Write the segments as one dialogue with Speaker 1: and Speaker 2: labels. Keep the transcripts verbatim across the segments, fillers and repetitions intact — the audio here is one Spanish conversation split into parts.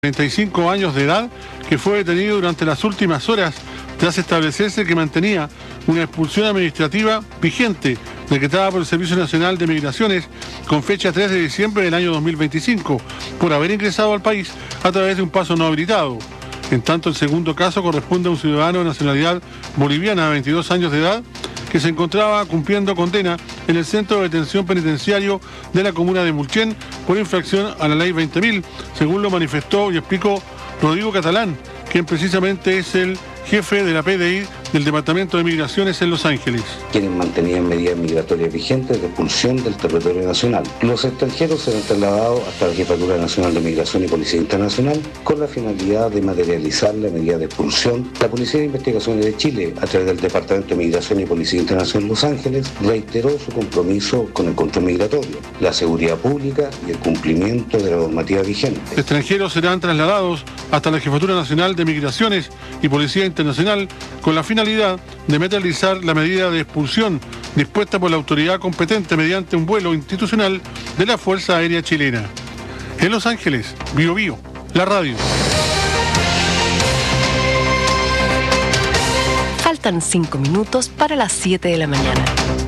Speaker 1: treinta y cinco años de edad, que fue detenido durante las últimas horas tras establecerse que mantenía una expulsión administrativa vigente decretada por el Servicio Nacional de Migraciones con fecha tres de diciembre del año dos mil veinticinco por haber ingresado al país a través de un paso no habilitado. En tanto, el segundo caso corresponde a un ciudadano de nacionalidad boliviana de veintidós años de edad que se encontraba cumpliendo condena en el centro de detención penitenciario de la comuna de Mulchen por infracción a la ley veinte mil, según lo manifestó y explicó Rodrigo Catalán, quien precisamente es el jefe de la P D I del Departamento de Migraciones en Los Ángeles.
Speaker 2: Quienes mantenían medidas migratorias vigentes de expulsión del territorio nacional. Los extranjeros serán trasladados hasta la Jefatura Nacional de Migración y Policía Internacional con la finalidad de materializar la medida de expulsión. La Policía de Investigaciones de Chile, a través del Departamento de Migración y Policía Internacional en Los Ángeles, reiteró su compromiso con el control migratorio, la seguridad pública y el cumplimiento de la normativa vigente.
Speaker 1: Extranjeros serán trasladados hasta la Jefatura Nacional de Migraciones y Policía Internacional con la finalidad de materializar la medida de expulsión dispuesta por la autoridad competente mediante un vuelo institucional de la Fuerza Aérea Chilena. En Los Ángeles, Bio Bio, la radio.
Speaker 3: Faltan cinco minutos para las siete de la mañana.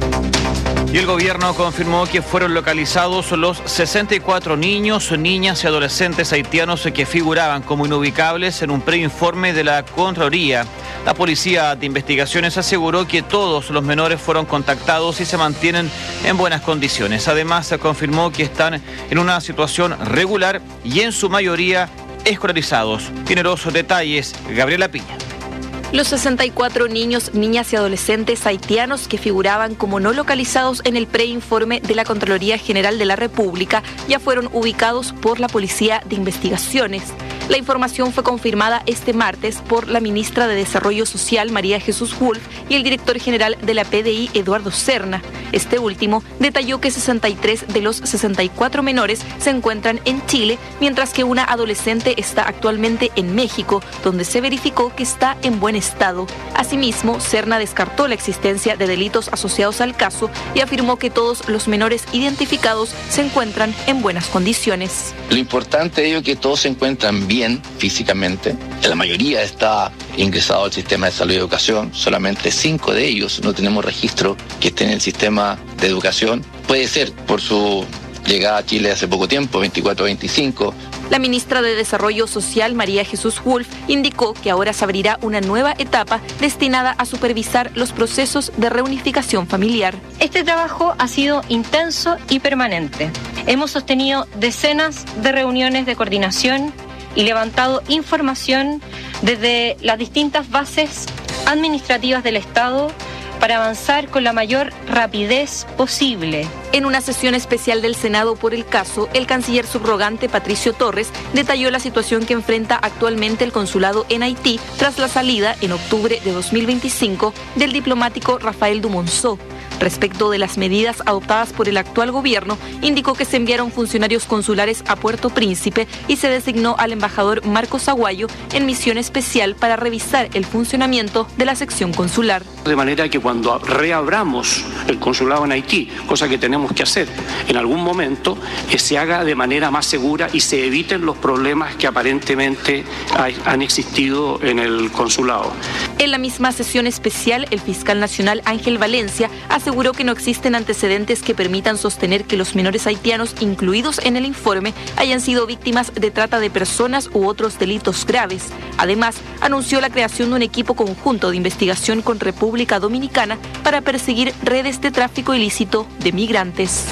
Speaker 4: Y el gobierno confirmó que fueron localizados los sesenta y cuatro niños, niñas y adolescentes haitianos que figuraban como inubicables en un preinforme de la Contraloría. La Policía de Investigaciones aseguró que todos los menores fueron contactados y se mantienen en buenas condiciones. Además, se confirmó que están en una situación regular y en su mayoría escolarizados. Tiene los detalles Gabriela Piña.
Speaker 5: Los sesenta y cuatro niños, niñas y adolescentes haitianos que figuraban como no localizados en el preinforme de la Contraloría General de la República ya fueron ubicados por la Policía de Investigaciones. La información fue confirmada este martes por la ministra de Desarrollo Social, María Jesús Wolf, y el director general de la P D I, Eduardo Serna. Este último detalló que sesenta y tres de los sesenta y cuatro menores se encuentran en Chile, mientras que una adolescente está actualmente en México, donde se verificó que está en buen estado. Asimismo, Serna descartó la existencia de delitos asociados al caso y afirmó que todos los menores identificados se encuentran en buenas condiciones.
Speaker 6: Lo importante es que todos se encuentran bien físicamente. La mayoría está ingresado al sistema de salud y educación. Solamente cinco de ellos no tenemos registro que estén en el sistema de educación. Puede ser por su llegada a Chile hace poco tiempo, veinticuatro a veinticinco.
Speaker 5: La ministra de Desarrollo Social, María Jesús Wolf, indicó que ahora se abrirá una nueva etapa destinada a supervisar los procesos de reunificación familiar.
Speaker 7: Este trabajo ha sido intenso y permanente. Hemos sostenido decenas de reuniones de coordinación y levantado información desde las distintas bases administrativas del Estado para avanzar con la mayor rapidez posible.
Speaker 5: En una sesión especial del Senado por el caso, el canciller subrogante Patricio Torres detalló la situación que enfrenta actualmente el consulado en Haití tras la salida en octubre de dos mil veinticinco del diplomático Rafael Dumonzó. Respecto de las medidas adoptadas por el actual gobierno, indicó que se enviaron funcionarios consulares a Puerto Príncipe y se designó al embajador Marcos Aguayo en misión especial para revisar el funcionamiento de la sección consular.
Speaker 8: De manera que cuando reabramos el consulado en Haití, cosa que tenemos que hacer en algún momento, que se haga de manera más segura y se eviten los problemas que aparentemente hay, han existido en el consulado.
Speaker 5: En la misma sesión especial, el fiscal nacional Ángel Valencia aseguró que no existen antecedentes que permitan sostener que los menores haitianos incluidos en el informe hayan sido víctimas de trata de personas u otros delitos graves. Además, anunció la creación de un equipo conjunto de investigación con República Dominicana para perseguir redes de tráfico ilícito de migrantes.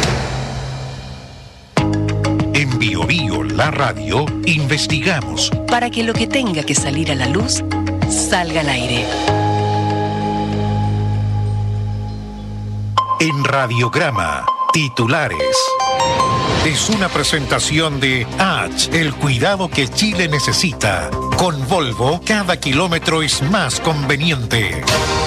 Speaker 9: En Bio Bio, la radio, investigamos
Speaker 3: para que lo que tenga que salir a la luz salga al aire.
Speaker 9: En Radiograma, titulares. Es una presentación de H, el cuidado que Chile necesita. Con Volvo, cada kilómetro es más conveniente.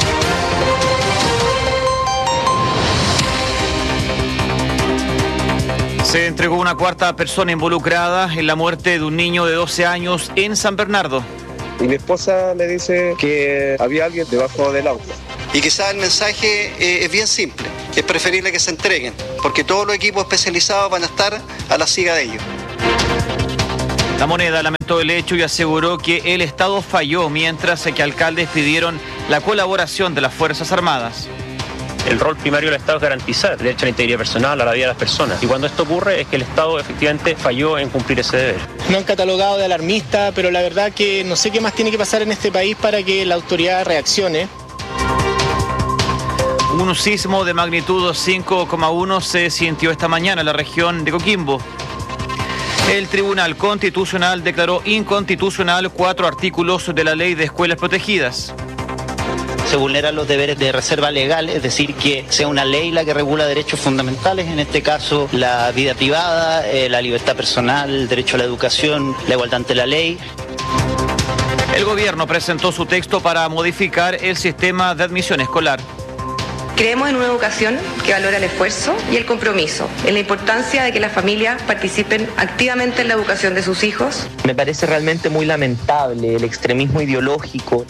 Speaker 4: Se entregó una cuarta persona involucrada en la muerte de un niño de doce años en San Bernardo.
Speaker 10: Y mi esposa me dice que había alguien debajo del auto.
Speaker 11: Y quizás el mensaje eh, es bien simple. Es preferible que se entreguen, porque todos los equipos especializados van a estar a la siga de ellos.
Speaker 4: La Moneda lamentó el hecho y aseguró que el Estado falló, mientras que alcaldes pidieron la colaboración de las Fuerzas Armadas.
Speaker 12: El rol primario del Estado es garantizar el derecho a la integridad personal, a la vida de las personas. Y cuando esto ocurre es que el Estado efectivamente falló en cumplir ese deber.
Speaker 13: No han catalogado de alarmista, pero la verdad que no sé qué más tiene que pasar en este país para que la autoridad reaccione.
Speaker 4: Un sismo de magnitud cinco coma uno se sintió esta mañana en la región de Coquimbo. El Tribunal Constitucional declaró inconstitucional cuatro artículos de la Ley de Escuelas Protegidas.
Speaker 14: Se vulneran los deberes de reserva legal, es decir, que sea una ley la que regula derechos fundamentales, en este caso la vida privada, eh, la libertad personal, el derecho a la educación, la igualdad ante la ley.
Speaker 4: El gobierno presentó su texto para modificar el sistema de admisión escolar.
Speaker 15: Creemos en una educación que valora el esfuerzo y el compromiso, en la importancia de que las familias participen activamente en la educación de sus hijos.
Speaker 16: Me parece realmente muy lamentable el extremismo ideológico.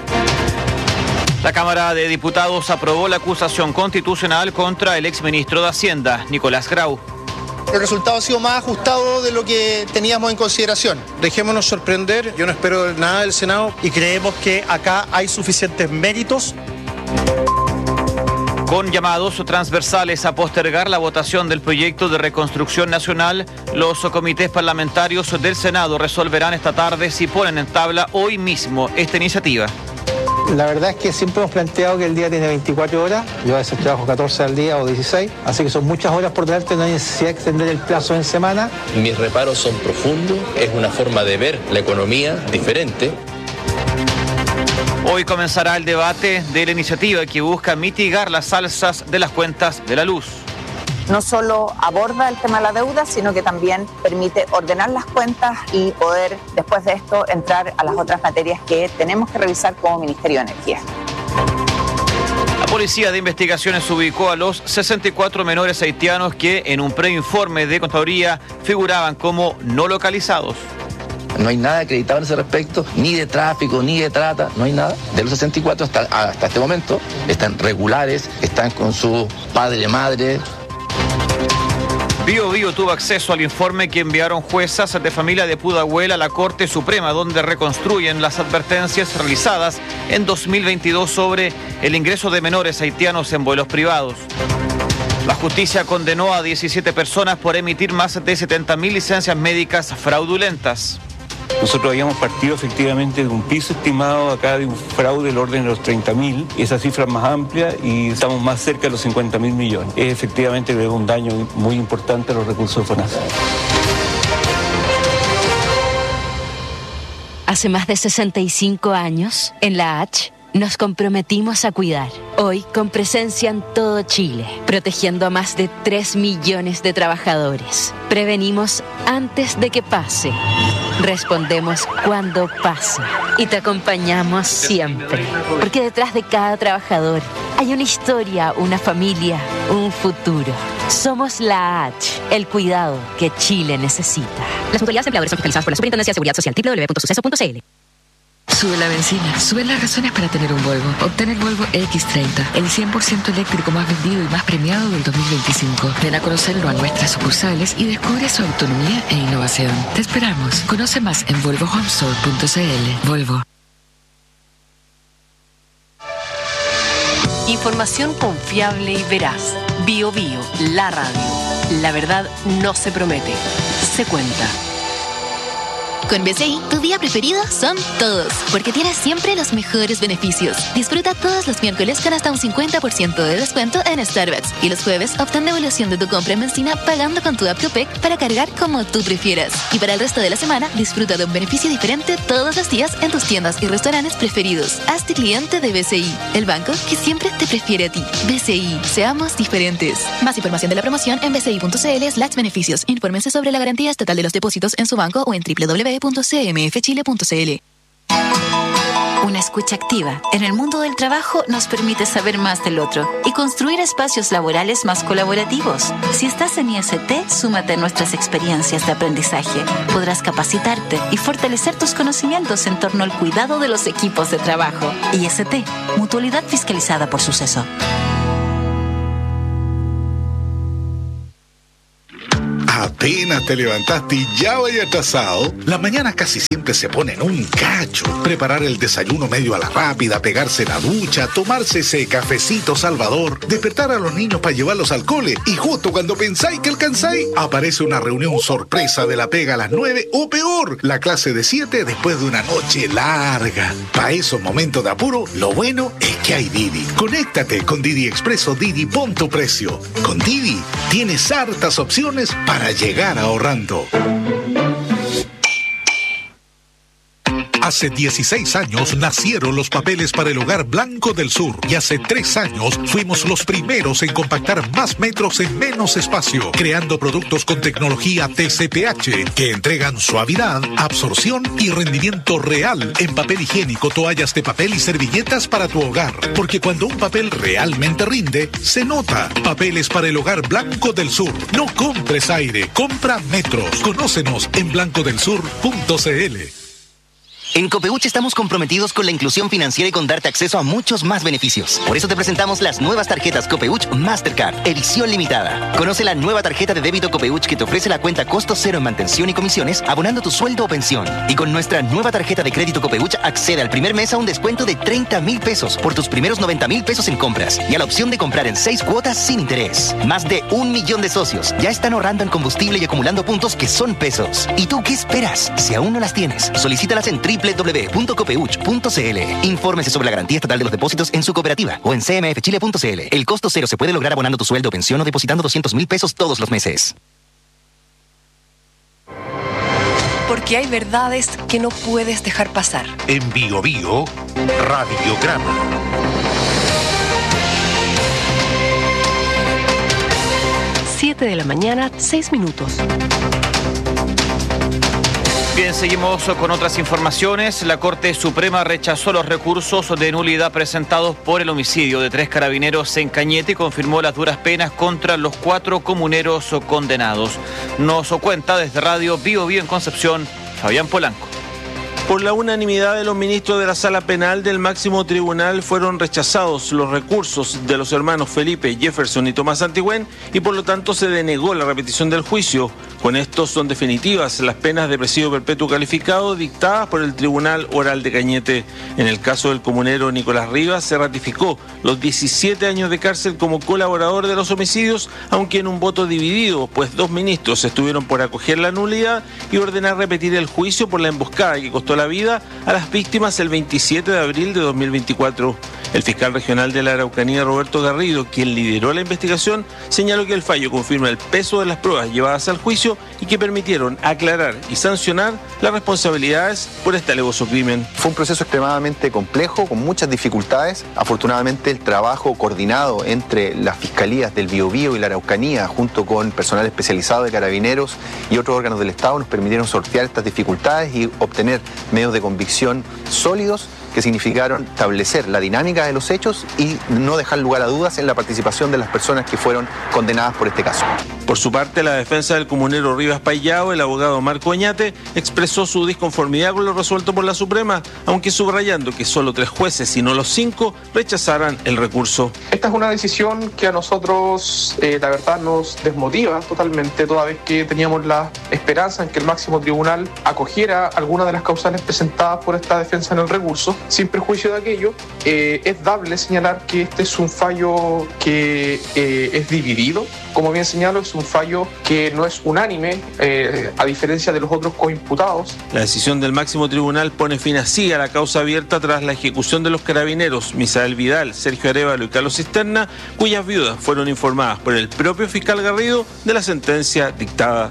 Speaker 4: La Cámara de Diputados aprobó la acusación constitucional contra el exministro de Hacienda, Nicolás Grau.
Speaker 17: El resultado ha sido más ajustado de lo que teníamos en consideración. Dejémonos sorprender, yo no espero nada del Senado y creemos que acá hay suficientes méritos.
Speaker 4: Con llamados transversales a postergar la votación del proyecto de reconstrucción nacional, los comités parlamentarios del Senado resolverán esta tarde si ponen en tabla hoy mismo esta iniciativa.
Speaker 18: La verdad es que siempre hemos planteado que el día tiene veinticuatro horas, yo a veces trabajo catorce al día o dieciséis, así que son muchas horas por delante, no hay necesidad de extender el plazo en semana.
Speaker 19: Mis reparos son profundos, es una forma de ver la economía diferente.
Speaker 4: Hoy comenzará el debate de la iniciativa que busca mitigar las alzas de las cuentas de la luz.
Speaker 20: No solo aborda el tema de la deuda, sino que también permite ordenar las cuentas y poder, después de esto, entrar a las otras materias que tenemos que revisar como Ministerio de Energía.
Speaker 4: La Policía de Investigaciones ubicó a los sesenta y cuatro menores haitianos que en un preinforme de Contraloría figuraban como no localizados.
Speaker 6: No hay nada acreditado en ese respecto, ni de tráfico, ni de trata, no hay nada. De los sesenta y cuatro hasta, hasta este momento están regulares, están con su padre, madre.
Speaker 4: Bio Bio tuvo acceso al informe que enviaron juezas de familia de Pudahuel a la Corte Suprema, donde reconstruyen las advertencias realizadas en dos mil veintidós sobre el ingreso de menores haitianos en vuelos privados. La justicia condenó a diecisiete personas por emitir más de setenta mil licencias médicas fraudulentas.
Speaker 21: Nosotros habíamos partido efectivamente de un piso estimado acá de un fraude del orden de los treinta mil, esa cifra es más amplia y estamos más cerca de los cincuenta mil millones. Es efectivamente un daño muy importante a los recursos de FONASA.
Speaker 22: Hace más de sesenta y cinco años, en la H, nos comprometimos a cuidar. Hoy, con presencia en todo Chile, protegiendo a más de tres millones de trabajadores. Prevenimos antes de que pase. Respondemos cuando pasa. Y te acompañamos siempre. Porque detrás de cada trabajador hay una historia, una familia, un futuro. Somos la H, el cuidado que Chile necesita.
Speaker 23: Las autoridades empleadoras son fiscalizadas por la Superintendencia de Seguridad Social, doble u doble u doble u punto suceso punto c l.
Speaker 24: Sube la benzina, suben las razones para tener un Volvo. Obtén el Volvo X treinta, el cien por ciento eléctrico más vendido y más premiado del dos mil veinticinco. Ven a conocerlo a nuestras sucursales y descubre su autonomía e innovación. Te esperamos. Conoce más en volvo home store punto c l. Volvo.
Speaker 3: Información confiable y veraz. Bio Bio, la radio. La verdad no se promete, se cuenta.
Speaker 25: Con B C I, tu día preferido son todos, porque tienes siempre los mejores beneficios. Disfruta todos los miércoles con hasta un cincuenta por ciento de descuento en Starbucks. Y los jueves, obtén devolución de tu compra en benzina pagando con tu app Copec para cargar como tú prefieras. Y para el resto de la semana, disfruta de un beneficio diferente todos los días en tus tiendas y restaurantes preferidos. Hazte cliente de B C I, el banco que siempre te prefiere a ti. B C I, seamos diferentes. Más información de la promoción en bci.cl slash beneficios. Infórmense sobre la garantía estatal de los depósitos en su banco o en doble u doble u doble u punto c m f chile punto c l.
Speaker 26: Una escucha activa en el mundo del trabajo nos permite saber más del otro y construir espacios laborales más colaborativos. Si estás en I S T, súmate a nuestras experiencias de aprendizaje. Podrás capacitarte y fortalecer tus conocimientos en torno al cuidado de los equipos de trabajo. I S T, mutualidad fiscalizada por Suceso.
Speaker 9: A P
Speaker 1: Apenas te levantaste y ya vaya atrasado. Las mañanas casi siempre se ponen un cacho. Preparar el desayuno medio a la rápida, pegarse la ducha, tomarse ese cafecito salvador, despertar a los niños para llevarlos al cole y justo cuando pensáis que alcanzáis, aparece una reunión sorpresa de la pega a las nueve o peor, la clase de siete después de una noche larga. Para esos momentos de apuro, lo bueno es que hay Didi. Conéctate con Didi Expreso Didi, pon tu precio. Con Didi tienes hartas opciones para llegar ahorrando.
Speaker 9: Hace dieciséis años nacieron los papeles para el hogar Blanco del Sur y hace tres años fuimos los primeros en compactar más metros en menos espacio, creando productos con tecnología T C P H que entregan suavidad, absorción y rendimiento real en papel higiénico, toallas de papel y servilletas para tu hogar. Porque cuando un papel realmente rinde, se nota. Papeles para el hogar Blanco del Sur. No compres aire, compra metros. Conócenos en blanco del sur punto c l.
Speaker 2: En Copeuch estamos comprometidos con la inclusión financiera y con darte acceso a muchos más beneficios. Por eso te presentamos las nuevas tarjetas Copeuch Mastercard, edición limitada. Conoce la nueva tarjeta de débito Copeuch que te ofrece la cuenta costo cero en mantención y comisiones, abonando tu sueldo o pensión. Y con nuestra nueva tarjeta de crédito Copeuch accede al primer mes a un descuento de treinta mil pesos por tus primeros noventa mil pesos en compras y a la opción de comprar en seis cuotas sin interés. Más de un millón de socios ya están ahorrando en combustible y acumulando puntos que son pesos. ¿Y tú qué esperas? Si aún no las tienes, solicítalas en doble u doble u doble u punto copeuch punto c l. Infórmese sobre la garantía estatal de los depósitos en su cooperativa o en c m f chile punto c l. El costo cero se puede lograr abonando tu sueldo o pensión o depositando doscientos mil pesos todos los meses.
Speaker 3: Porque hay verdades que no puedes dejar pasar.
Speaker 9: En Bio Bio, Radiograma.
Speaker 3: siete de la mañana, seis minutos.
Speaker 4: Bien, seguimos con otras informaciones. La Corte Suprema rechazó los recursos de nulidad presentados por el homicidio de tres carabineros en Cañete y confirmó las duras penas contra los cuatro comuneros condenados. Nos cuenta desde Radio Bio Bio en Concepción, Fabián Polanco.
Speaker 5: Por la unanimidad de los ministros de la Sala Penal del máximo tribunal fueron rechazados los recursos de los hermanos Felipe, Jefferson y Tomás Antigüén y por lo tanto se denegó la repetición del juicio. Con esto son definitivas las penas de presidio perpetuo calificado dictadas por el Tribunal Oral de Cañete. En el caso del comunero Nicolás Rivas se ratificó los diecisiete años de cárcel como colaborador de los homicidios, aunque en un voto dividido, pues dos ministros estuvieron por acoger la nulidad y ordenar repetir el juicio por la emboscada que costó la vida a las víctimas el veintisiete de abril de dos mil veinticuatro. El fiscal regional de la Araucanía, Roberto Garrido, quien lideró la investigación, señaló que el fallo confirma el peso de las pruebas llevadas al juicio y que permitieron aclarar y sancionar las responsabilidades por este alevoso crimen.
Speaker 7: Fue un proceso extremadamente complejo, con muchas dificultades. Afortunadamente, el trabajo coordinado entre las fiscalías del Biobío y la Araucanía, junto con personal especializado de carabineros y otros órganos del Estado, nos permitieron sortear estas dificultades y obtener medios de convicción sólidos que significaron establecer la dinámica de los hechos y no dejar lugar a dudas en la participación de las personas que fueron condenadas por este caso.
Speaker 5: Por su parte, la defensa del comunero Rivas Payao, el abogado Marco Oñate, expresó su disconformidad con lo resuelto por la Suprema, aunque subrayando que solo tres jueces y no los cinco rechazaran el recurso.
Speaker 8: Esta es una decisión que a nosotros, eh, la verdad, nos desmotiva totalmente, toda vez que teníamos la esperanza en que el máximo tribunal acogiera alguna de las causales presentadas por esta defensa en el recurso. Sin perjuicio de aquello, eh, es dable señalar que este es un fallo que eh, es dividido. Como bien señalo, es un fallo que no es unánime, eh, a diferencia de los otros coimputados.
Speaker 5: La decisión del máximo tribunal pone fin así a la causa abierta tras la ejecución de los carabineros Misael Vidal, Sergio Arévalo y Carlos Cisterna, cuyas viudas fueron informadas por el propio fiscal Garrido de la sentencia dictada.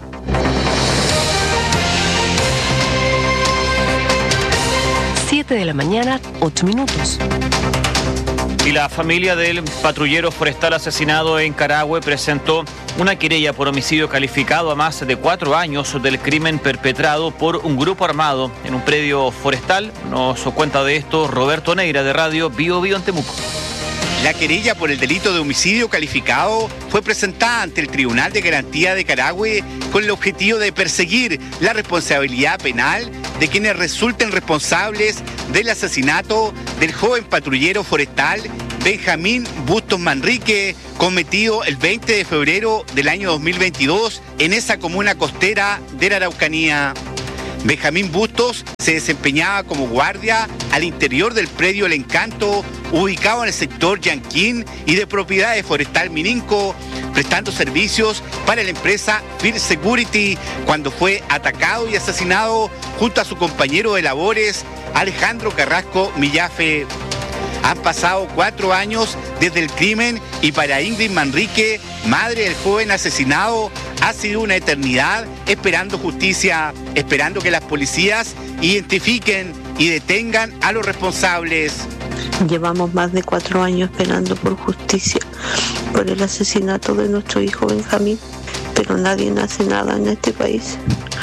Speaker 3: siete de la mañana, ocho minutos.
Speaker 4: Y la familia del patrullero forestal asesinado en Carahue presentó una querella por homicidio calificado a más de cuatro años del crimen perpetrado por un grupo armado en un predio forestal. Nos cuenta de esto Roberto Neira de Radio Bio Bio en Temuco.
Speaker 10: La querella por el delito de homicidio calificado fue presentada ante el Tribunal de Garantía de Carahue con el objetivo de perseguir la responsabilidad penal de quienes resulten responsables del asesinato del joven patrullero forestal Benjamín Bustos Manrique, cometido el veinte de febrero del año dos mil veintidós en esa comuna costera de la Araucanía. Benjamín Bustos se desempeñaba como guardia al interior del predio El Encanto, ubicado en el sector Yanquín y de propiedad de Forestal Mininco, prestando servicios para la empresa First Security, cuando fue atacado y asesinado junto a su compañero de labores, Alejandro Carrasco Millafe. Han pasado cuatro años desde el crimen y para Ingrid Manrique, madre del joven asesinado, ha sido una eternidad esperando justicia, esperando que las policías identifiquen y detengan a los responsables.
Speaker 11: Llevamos más de cuatro años esperando por justicia, por el asesinato de nuestro hijo Benjamín, pero nadie hace nada en este país.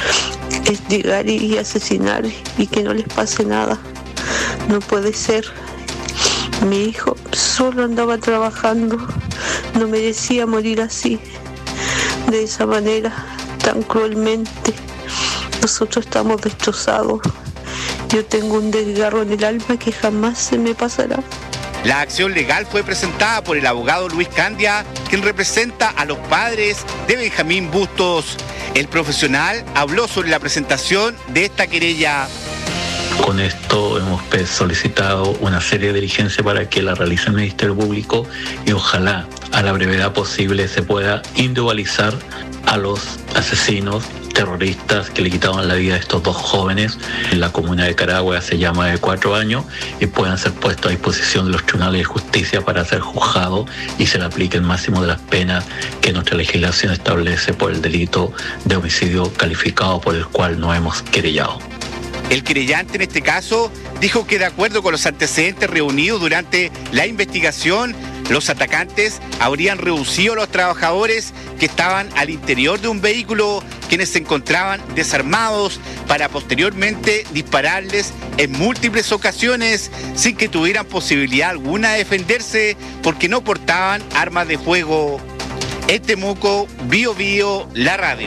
Speaker 11: Es llegar y asesinar y que no les pase nada. No puede ser. Mi hijo solo andaba trabajando, no merecía morir así, de esa manera, tan cruelmente. Nosotros estamos destrozados. Yo tengo un desgarro en el alma que jamás se me pasará.
Speaker 10: La acción legal fue presentada por el abogado Luis Candia, quien representa a los padres de Benjamín Bustos. El profesional habló sobre la presentación de esta querella.
Speaker 12: Con esto hemos solicitado una serie de diligencias para que la realice el Ministerio Público y ojalá a la brevedad posible se pueda individualizar a los asesinos terroristas que le quitaban la vida a estos dos jóvenes en la comuna de Carahue hace ya más de cuatro años y puedan ser puestos a disposición de los tribunales de justicia para ser juzgados y se le aplique el máximo de las penas que nuestra legislación establece por el delito de homicidio calificado por el cual nos hemos querellado.
Speaker 10: El querellante en este caso dijo que de acuerdo con los antecedentes reunidos durante la investigación, los atacantes habrían reducido a los trabajadores que estaban al interior de un vehículo, quienes se encontraban desarmados, para posteriormente dispararles en múltiples ocasiones sin que tuvieran posibilidad alguna de defenderse porque no portaban armas de fuego. En Temuco, Bio Bio, la radio.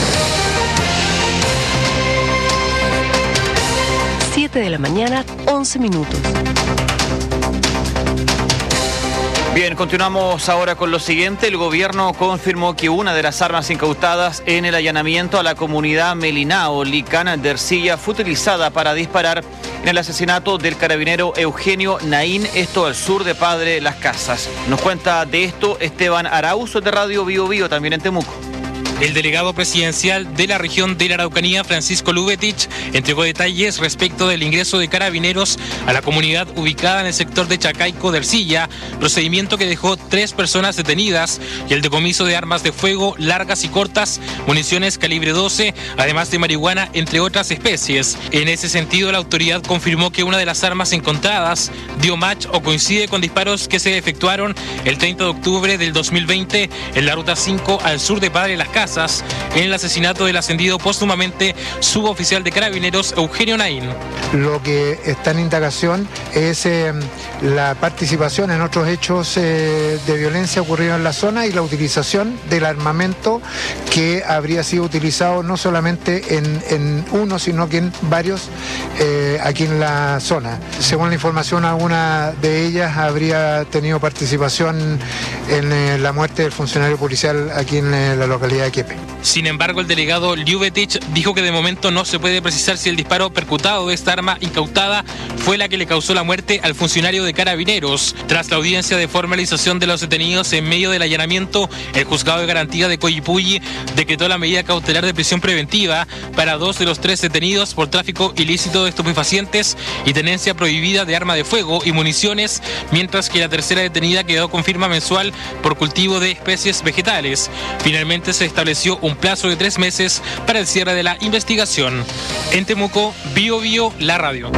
Speaker 3: siete de la mañana, once minutos.
Speaker 4: Bien, continuamos ahora con lo siguiente. El gobierno confirmó que una de las armas incautadas en el allanamiento a la comunidad Melinao, Licana de Ercilla, fue utilizada para disparar en el asesinato del carabinero Eugenio Naín, esto al sur de Padre Las Casas. Nos cuenta de esto Esteban Araújo de Radio Bio Bio, también en Temuco.
Speaker 13: El delegado presidencial de la región de la Araucanía, Francisco Lubetich, entregó detalles respecto del ingreso de carabineros a la comunidad ubicada en el sector de Chacaico de Ercilla, procedimiento que dejó tres personas detenidas y el decomiso de armas de fuego largas y cortas, municiones calibre doce, además de marihuana, entre otras especies. En ese sentido, la autoridad confirmó que una de las armas encontradas dio match o coincide con disparos que se efectuaron el treinta de octubre del dos mil veinte en la ruta cinco al sur de Padre Las Casas, en el asesinato del ascendido póstumamente suboficial de carabineros Eugenio Naín.
Speaker 14: Lo que está en indagación es eh, la participación en otros hechos eh, de violencia ocurridos en la zona y la utilización del armamento que habría sido utilizado no solamente en, en uno, sino que en varios eh, aquí en la zona. Según la información, alguna de ellas habría tenido participación en eh, la muerte del funcionario policial aquí en eh, la localidad de Quepe.
Speaker 13: Sin embargo, el delegado Lubetich dijo que de momento no se puede precisar si el disparo percutado de esta arma incautada fue la que le causó la muerte al funcionario de carabineros. Tras la audiencia de formalización de los detenidos en medio del allanamiento, el juzgado de garantía de Coyipulli decretó la medida cautelar de prisión preventiva para dos de los tres detenidos por tráfico ilícito de estupefacientes y tenencia prohibida de arma de fuego y municiones, mientras que la tercera detenida quedó con firma mensual por cultivo de especies vegetales. Finalmente se estableció un plazo de tres meses para el cierre de la investigación. En Temuco, Bio Bio, la radio.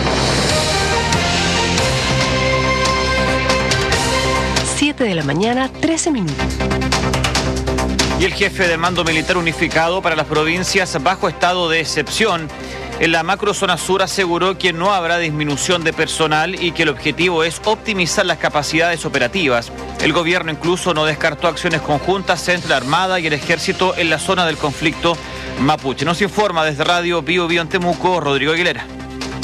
Speaker 3: siete de la mañana, trece minutos.
Speaker 4: Y el jefe del Mando Militar Unificado para las provincias bajo estado de excepción en la macrozona sur aseguró que no habrá disminución de personal y que el objetivo es optimizar las capacidades operativas. El gobierno incluso no descartó acciones conjuntas entre la Armada y el Ejército en la zona del conflicto mapuche. Nos informa desde Radio Bio Bio en Temuco, Rodrigo Aguilera.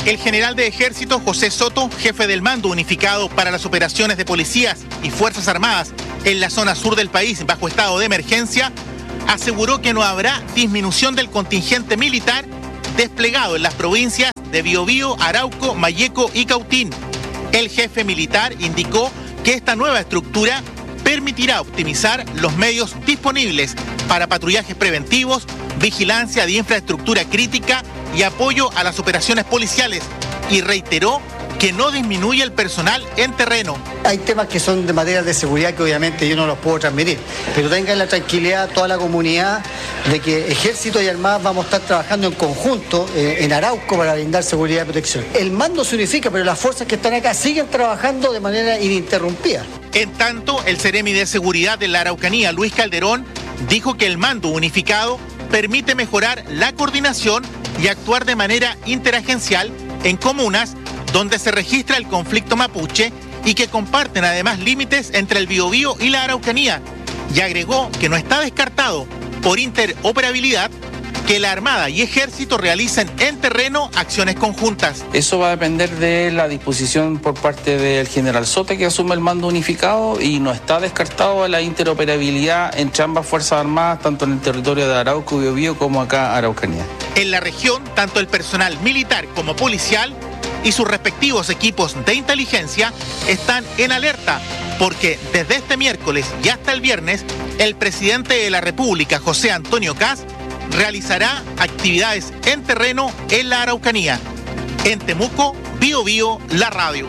Speaker 15: El general de Ejército José Soto, jefe del mando unificado para las operaciones de policías y Fuerzas Armadas en la zona sur del país bajo estado de emergencia, aseguró que no habrá disminución del contingente militar desplegado en las provincias de Biobío, Arauco, Malleco y Cautín. El jefe militar indicó que esta nueva estructura permitirá optimizar los medios disponibles para patrullajes preventivos, vigilancia de infraestructura crítica y apoyo a las operaciones policiales, y reiteró que no disminuye el personal en terreno.
Speaker 16: Hay temas que son de materia de seguridad que obviamente yo no los puedo transmitir, pero tengan la tranquilidad toda la comunidad de que Ejército y Armadas vamos a estar trabajando en conjunto eh, en Arauco para brindar seguridad y protección. El mando se unifica, pero las fuerzas que están acá siguen trabajando de manera ininterrumpida.
Speaker 15: En tanto, el Seremi de Seguridad de la Araucanía, Luis Calderón, dijo que el mando unificado permite mejorar la coordinación y actuar de manera interagencial en comunas donde se registra el conflicto mapuche y que comparten además límites entre el Biobío y la Araucanía, y agregó que no está descartado, por interoperabilidad, que la Armada y Ejército realicen en terreno acciones conjuntas.
Speaker 17: Eso va a depender de la disposición por parte del general Sote, que asume el mando unificado, y no está descartado la interoperabilidad entre ambas Fuerzas Armadas, tanto en el territorio de Arauco, Biobío, como acá Araucanía.
Speaker 15: En la región, tanto el personal militar como policial y sus respectivos equipos de inteligencia están en alerta, porque desde este miércoles y hasta el viernes, el presidente de la República, José Antonio Kast, realizará actividades en terreno en la Araucanía. En Temuco, Biobío, la radio.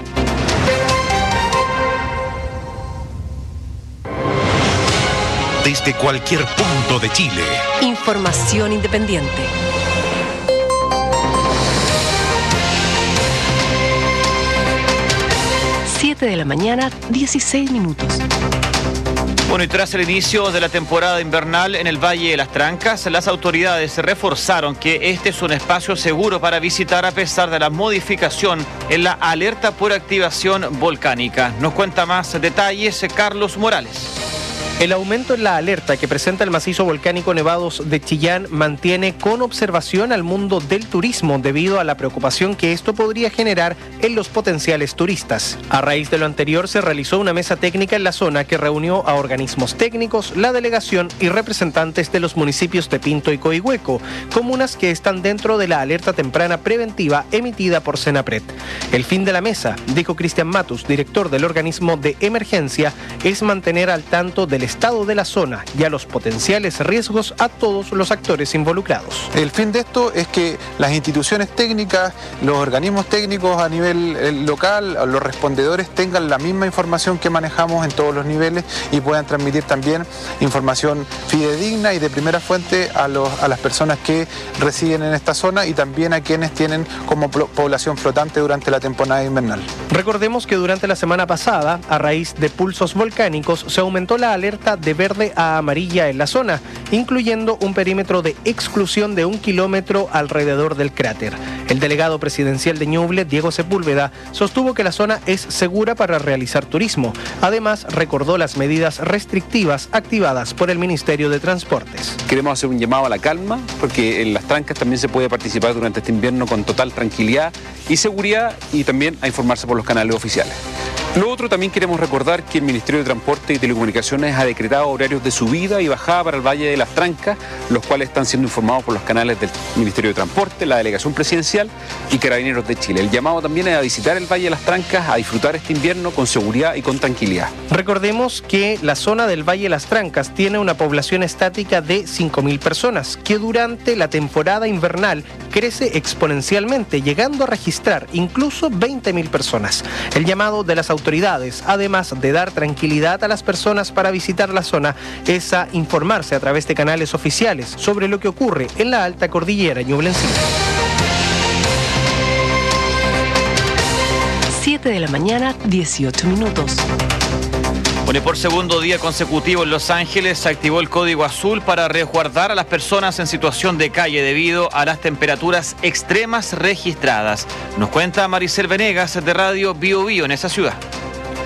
Speaker 9: Desde cualquier punto de Chile.
Speaker 3: Información independiente. siete de la mañana, dieciséis minutos.
Speaker 4: Bueno, y tras el inicio de la temporada invernal en el Valle de las Trancas, las autoridades reforzaron que este es un espacio seguro para visitar a pesar de la modificación en la alerta por activación volcánica. Nos cuenta más detalles Carlos Morales.
Speaker 18: El aumento en la alerta que presenta el macizo volcánico Nevados de Chillán mantiene con observación al mundo del turismo debido a la preocupación que esto podría generar en los potenciales turistas. A raíz de lo anterior se realizó una mesa técnica en la zona que reunió a organismos técnicos, la delegación y representantes de los municipios de Pinto y Coihueco, comunas que están dentro de la alerta temprana preventiva emitida por Senapred. El fin de la mesa, dijo Cristian Matus, director del organismo de emergencia, es mantener al tanto del estado de la zona y a los potenciales riesgos a todos los actores involucrados.
Speaker 19: El fin de esto es que las instituciones técnicas, los organismos técnicos a nivel local, los respondedores tengan la misma información que manejamos en todos los niveles y puedan transmitir también información fidedigna y de primera fuente a, los, a las personas que residen en esta zona y también a quienes tienen como población flotante durante la temporada invernal.
Speaker 18: Recordemos que durante la semana pasada, a raíz de pulsos volcánicos, se aumentó la alerta de verde a amarilla en la zona, incluyendo un perímetro de exclusión de un kilómetro alrededor del cráter. El delegado presidencial de Ñuble, Diego Sepúlveda, sostuvo que la zona es segura para realizar turismo. Además, recordó las medidas restrictivas activadas por el Ministerio de Transportes.
Speaker 20: Queremos hacer un llamado a la calma, porque en las trancas también se puede participar durante este invierno con total tranquilidad y seguridad, y también a informarse por los canales oficiales. Lo otro, también queremos recordar que el Ministerio de Transporte y Telecomunicaciones ha decretado horarios de subida y bajada para el Valle de las Trancas, los cuales están siendo informados por los canales del Ministerio de Transporte, la Delegación Presidencial y Carabineros de Chile. El llamado también es a visitar el Valle de las Trancas, a disfrutar este invierno con seguridad y con tranquilidad.
Speaker 18: Recordemos que la zona del Valle de las Trancas tiene una población estática de cinco mil personas, que durante la temporada invernal crece exponencialmente, llegando a registrar incluso veinte mil personas. El llamado de las autoridades, además de dar tranquilidad a las personas para visitar la zona, es a informarse a través de canales oficiales sobre lo que ocurre en la alta cordillera ñublense.
Speaker 3: siete de la mañana, dieciocho minutos.
Speaker 4: Bueno, y por segundo día consecutivo en Los Ángeles se activó el código azul para resguardar a las personas en situación de calle debido a las temperaturas extremas registradas. Nos cuenta Maricel Venegas de Radio Biobío en esa ciudad.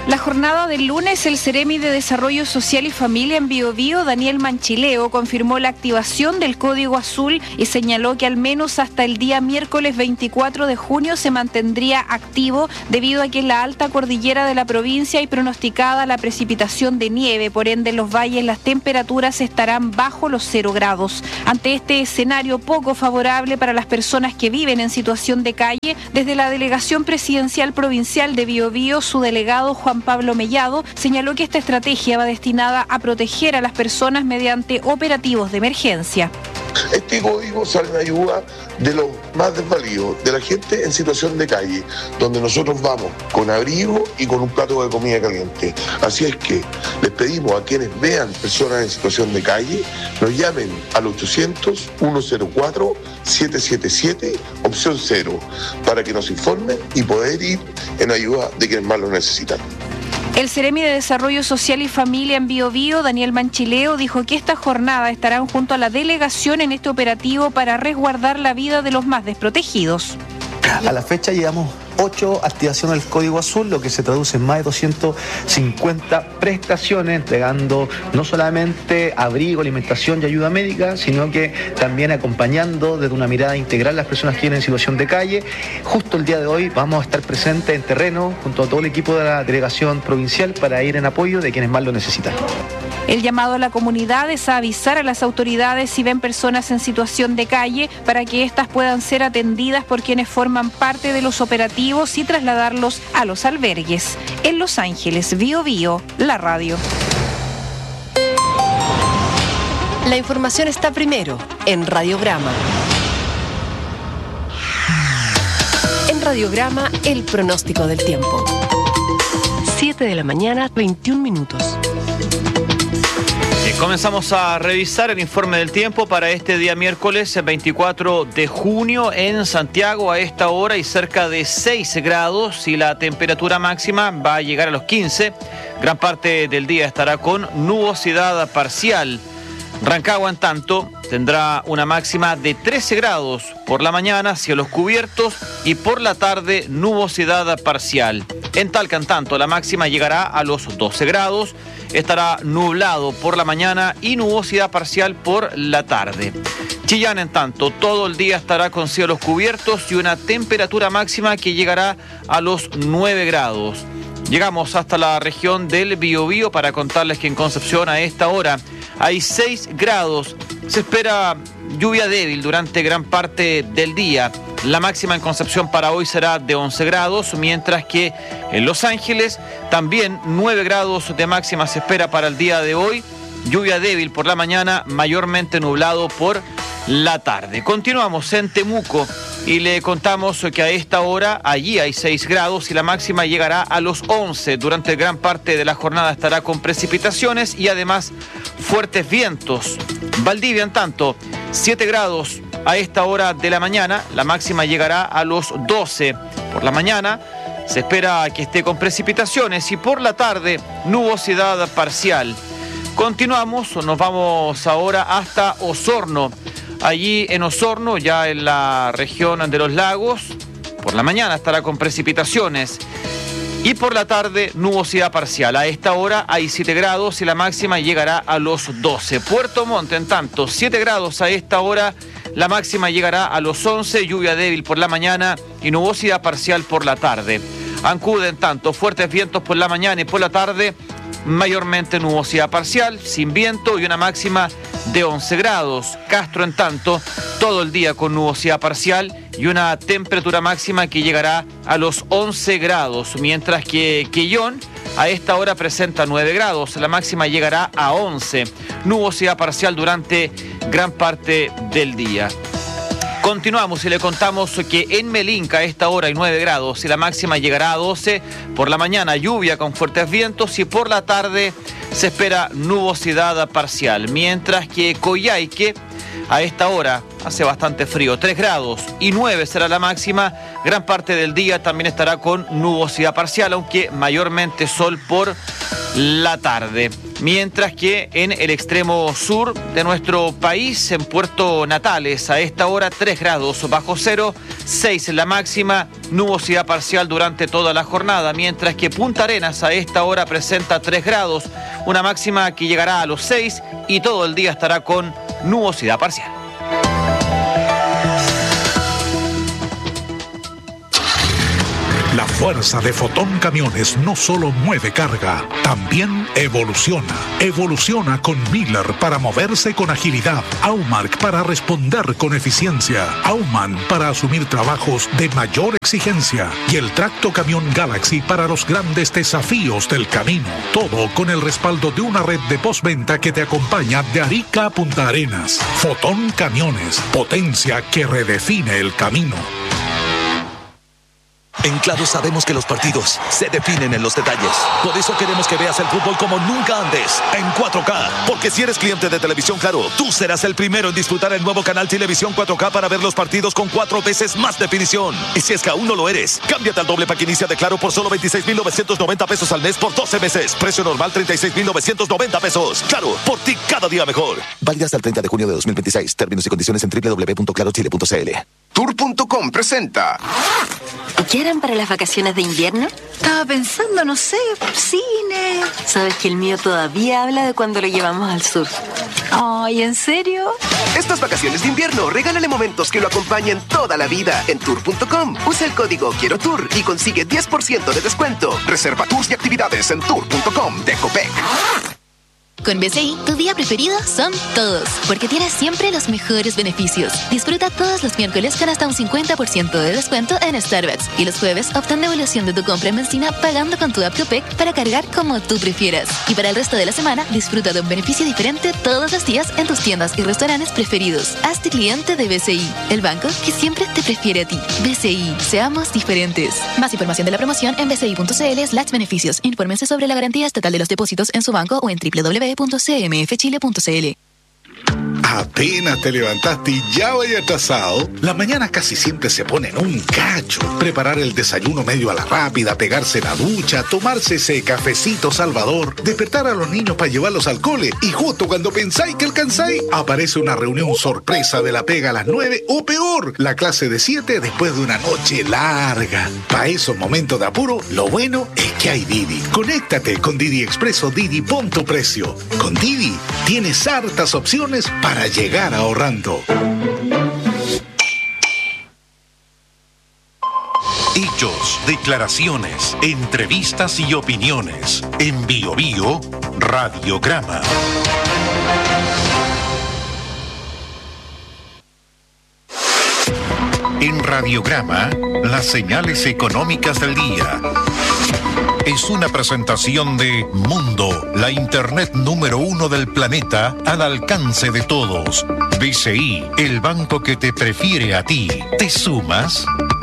Speaker 6: La jornada del lunes, el Ceremi de Desarrollo Social y Familia en Biobío, Daniel Manchileo, confirmó la activación del Código Azul y señaló que al menos hasta el día miércoles veinticuatro de junio se mantendría activo debido a que en la alta cordillera de la provincia hay pronosticada la precipitación de nieve, por ende en los valles las temperaturas estarán bajo los cero grados. Ante este escenario poco favorable para las personas que viven en situación de calle, desde la Delegación Presidencial Provincial de Biobío, su delegado Juan Pablo Mellado señaló que esta estrategia va destinada a proteger a las personas mediante operativos de emergencia.
Speaker 21: Este código sale en ayuda de los más desvalidos, de la gente en situación de calle, donde nosotros vamos con abrigo y con un plato de comida caliente. Así es que les pedimos a quienes vean personas en situación de calle, nos llamen al ochocientos, ciento cuatro, siete siete siete, opción cero, para que nos informen y poder ir en ayuda de quienes más lo necesitan.
Speaker 6: El Ceremi de Desarrollo Social y Familia en Biobío, Daniel Manchileo, dijo que esta jornada estarán junto a la delegación en este operativo para resguardar la vida de los más desprotegidos.
Speaker 22: A la fecha llevamos ocho activaciones del Código Azul, lo que se traduce en más de doscientas cincuenta prestaciones, entregando no solamente abrigo, alimentación y ayuda médica, sino que también acompañando desde una mirada integral a las personas que viven en situación de calle. Justo el día de hoy vamos a estar presentes en terreno junto a todo el equipo de la delegación provincial para ir en apoyo de quienes más lo necesitan.
Speaker 6: El llamado a la comunidad es a avisar a las autoridades si ven personas en situación de calle para que éstas puedan ser atendidas por quienes forman parte de los operativos y trasladarlos a los albergues. En Los Ángeles, Biobío, la radio.
Speaker 3: La información está primero en Radiograma. En Radiograma, el pronóstico del tiempo. siete de la mañana, veintiún minutos.
Speaker 4: Comenzamos a revisar el informe del tiempo para este día miércoles veinticuatro de junio en Santiago. A esta hora hay cerca de seis grados y la temperatura máxima va a llegar a los quince. Gran parte del día estará con nubosidad parcial. Rancagua, en tanto, tendrá una máxima de trece grados por la mañana, cielos cubiertos, y por la tarde nubosidad parcial. En Talca, en tanto, la máxima llegará a los doce grados. Estará nublado por la mañana y nubosidad parcial por la tarde. Chillán, en tanto, todo el día estará con cielos cubiertos y una temperatura máxima que llegará a los nueve grados. Llegamos hasta la región del Biobío para contarles que en Concepción a esta hora hay seis grados. Se espera lluvia débil durante gran parte del día. La máxima en Concepción para hoy será de once grados, mientras que en Los Ángeles también nueve grados de máxima se espera para el día de hoy. Lluvia débil por la mañana, mayormente nublado por la tarde. Continuamos en Temuco y le contamos que a esta hora allí hay seis grados y la máxima llegará a los once. Durante gran parte de la jornada estará con precipitaciones y además fuertes vientos. Valdivia, en tanto, siete grados a esta hora de la mañana, la máxima llegará a los doce. Por la mañana se espera que esté con precipitaciones y por la tarde nubosidad parcial. Continuamos, nos vamos ahora hasta Osorno. Allí en Osorno, ya en la región de los lagos, por la mañana estará con precipitaciones y por la tarde nubosidad parcial. A esta hora hay siete grados y la máxima llegará a los doce. Puerto Montt, en tanto, siete grados a esta hora, la máxima llegará a los once, lluvia débil por la mañana y nubosidad parcial por la tarde. Ancud, en tanto, fuertes vientos por la mañana y por la tarde, mayormente nubosidad parcial, sin viento y una máxima de once grados. Castro, en tanto, todo el día con nubosidad parcial y una temperatura máxima que llegará a los once grados, mientras que Quellón a esta hora presenta nueve grados, la máxima llegará a once. Nubosidad parcial durante gran parte del día. Continuamos y le contamos que en Melinca a esta hora hay nueve grados y la máxima llegará a doce. Por la mañana lluvia con fuertes vientos y por la tarde se espera nubosidad parcial. Mientras que Coyhaique A esta hora hace bastante frío, tres grados y nueve será la máxima. Gran parte del día también estará con nubosidad parcial, aunque mayormente sol por la tarde. Mientras que en el extremo sur de nuestro país, en Puerto Natales, a esta hora tres grados bajo cero, seis la máxima, nubosidad parcial durante toda la jornada. Mientras que Punta Arenas a esta hora presenta tres grados, una máxima que llegará a los seis y todo el día estará con nubosidad parcial.
Speaker 1: La fuerza de Fotón Camiones no solo mueve carga, también evoluciona. Evoluciona con Miller para moverse con agilidad, Aumark para responder con eficiencia, Auman para asumir trabajos de mayor exigencia y el Tracto Camión Galaxy para los grandes desafíos del camino. Todo con el respaldo de una red de postventa que te acompaña de Arica a Punta Arenas. Fotón Camiones, potencia que redefine el camino.
Speaker 2: En Claro sabemos que los partidos se definen en los detalles. Por eso queremos que veas el fútbol como nunca antes, en cuatro K. Porque si eres cliente de Televisión Claro, tú serás el primero en disfrutar el nuevo canal Televisión cuatro K para ver los partidos con cuatro veces más definición. Y si es que aún no lo eres, cámbiate al doble pack inicia de Claro por solo veintiséis mil novecientos noventa pesos al mes por doce meses. Precio normal treinta y seis mil novecientos noventa pesos. Claro, por ti cada día mejor. Válida hasta el treinta de junio de dos mil veintiséis. Términos y condiciones en doble u doble u doble u punto claro chile punto c l.
Speaker 23: Tour punto com presenta.
Speaker 24: ¿Qué harán para las vacaciones de invierno?
Speaker 6: Estaba pensando, no sé, cine.
Speaker 24: ¿Sabes que el mío todavía habla de cuando lo llevamos al sur?
Speaker 6: Ay, ¿en serio?
Speaker 23: Estas vacaciones de invierno, regálale momentos que lo acompañen toda la vida en tour punto com. Usa el código Quiero Tour y consigue diez por ciento de descuento. Reserva tours y actividades en tour punto com de Copec.
Speaker 25: Con B C I, tu día preferido son todos, porque tienes siempre los mejores beneficios. Disfruta todos los miércoles con hasta un cincuenta por ciento de descuento en Starbucks y los jueves obtén devolución de tu compra en benzina pagando con tu app Copec para cargar como tú prefieras. Y para el resto de la semana, disfruta de un beneficio diferente todos los días en tus tiendas y restaurantes preferidos. Hazte cliente de B C I, el banco que siempre te prefiere a ti. B C I, seamos diferentes. Más información de la promoción en bci punto cl slash beneficios. Infórmense sobre la garantía estatal de los depósitos en su banco o en doble u doble u doble u punto c m f chile punto c l.
Speaker 1: Apenas te levantaste y ya vaya atrasado. Las mañanas casi siempre se ponen un cacho. Preparar el desayuno medio a la rápida, pegarse la ducha, tomarse ese cafecito salvador, despertar a los niños para llevarlos al cole y justo cuando pensáis que alcanzáis, aparece una reunión sorpresa de la pega a las nueve o peor, la clase de siete después de una noche larga. Para esos momentos de apuro, lo bueno es que hay Didi. Conéctate con Didi Expreso Didi Punto Precio. Con Didi tienes hartas opciones para llegar ahorrando.
Speaker 9: Hechos, declaraciones, entrevistas y opiniones. En Bio Bio, Radiograma. En Radiograma, las señales económicas del día. Es una presentación de Mundo, la internet número uno del planeta al alcance de todos. B C I, el banco que te prefiere a ti. ¿Te sumas?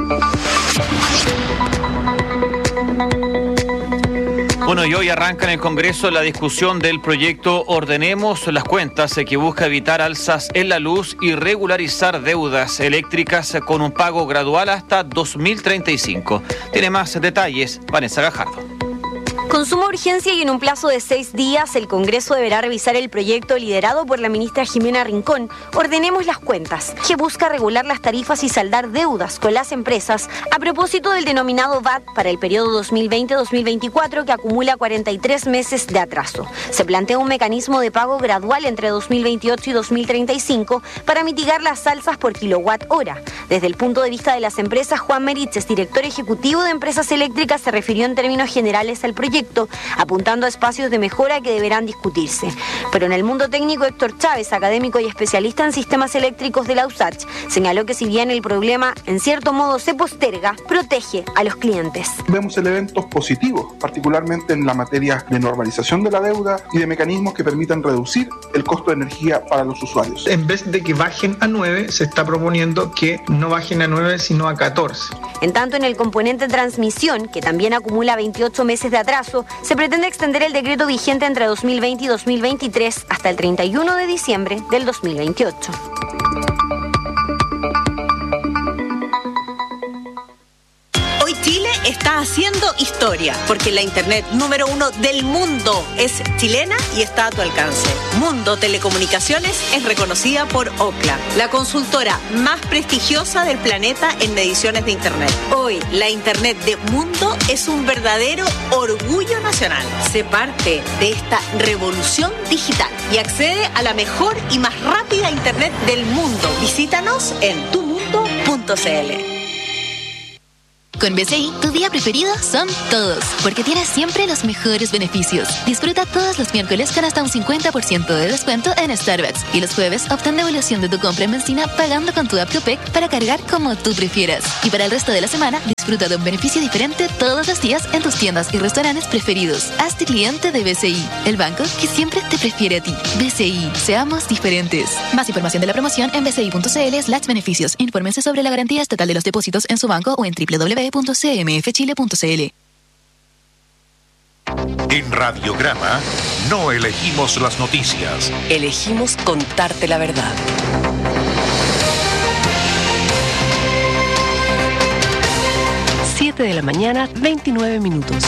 Speaker 4: Bueno, y hoy arranca en el Congreso la discusión del proyecto Ordenemos las Cuentas, que busca evitar alzas en la luz y regularizar deudas eléctricas con un pago gradual hasta dos mil treinta y cinco. Tiene más detalles Vanessa Gajardo.
Speaker 26: Con suma urgencia y en un plazo de seis días, el Congreso deberá revisar el proyecto liderado por la ministra Jimena Rincón, Ordenemos las Cuentas, que busca regular las tarifas y saldar deudas con las empresas a propósito del denominado V A T para el periodo dos mil veinte a dos mil veinticuatro, que acumula cuarenta y tres meses de atraso. Se plantea un mecanismo de pago gradual entre dos mil veintiocho y dos mil treinta y cinco para mitigar las alzas por kilowatt hora. Desde el punto de vista de las empresas, Juan Meriches, director ejecutivo de Empresas Eléctricas, se refirió en términos generales al proyecto, apuntando a espacios de mejora que deberán discutirse. Pero en el mundo técnico, Héctor Chávez, académico y especialista en sistemas eléctricos de la U S A C H, señaló que si bien el problema en cierto modo se posterga, protege a los clientes.
Speaker 8: Vemos elementos positivos, particularmente en la materia de normalización de la deuda y de mecanismos que permitan reducir el costo de energía para los usuarios.
Speaker 27: En vez de que bajen a nueve, se está proponiendo que no bajen a nueve, sino a catorce.
Speaker 26: En tanto, en el componente transmisión, que también acumula veintiocho meses de atraso, se pretende extender el decreto vigente entre dos mil veinte y dos mil veintitrés hasta el treinta y uno de diciembre del dos mil veintiocho.
Speaker 5: Chile está haciendo historia, porque la internet número uno del mundo es chilena y está a tu alcance. Mundo Telecomunicaciones es reconocida por Ookla, la consultora más prestigiosa del planeta en mediciones de internet. Hoy, la internet de Mundo es un verdadero orgullo nacional. Sé parte de esta revolución digital y accede a la mejor y más rápida internet del mundo. Visítanos en tu mundo punto c l.
Speaker 25: Con B C I, tu día preferido son todos, porque tienes siempre los mejores beneficios. Disfruta todos los miércoles con hasta un cincuenta por ciento de descuento en Starbucks y los jueves obtén devolución de tu compra en benzina pagando con tu app Copec para cargar como tú prefieras. Y para el resto de la semana, disfruta de un beneficio diferente todos los días en tus tiendas y restaurantes preferidos. Hazte cliente de B C I, el banco que siempre te prefiere a ti. B C I, seamos diferentes. Más información de la promoción en bci.cl slash beneficios. Infórmense sobre la garantía estatal de los depósitos en su banco o en doble u doble u doble u punto c m f chile punto c l.
Speaker 9: En Radiograma no elegimos las noticias.
Speaker 3: Elegimos contarte la verdad. siete de la mañana, veintinueve minutos.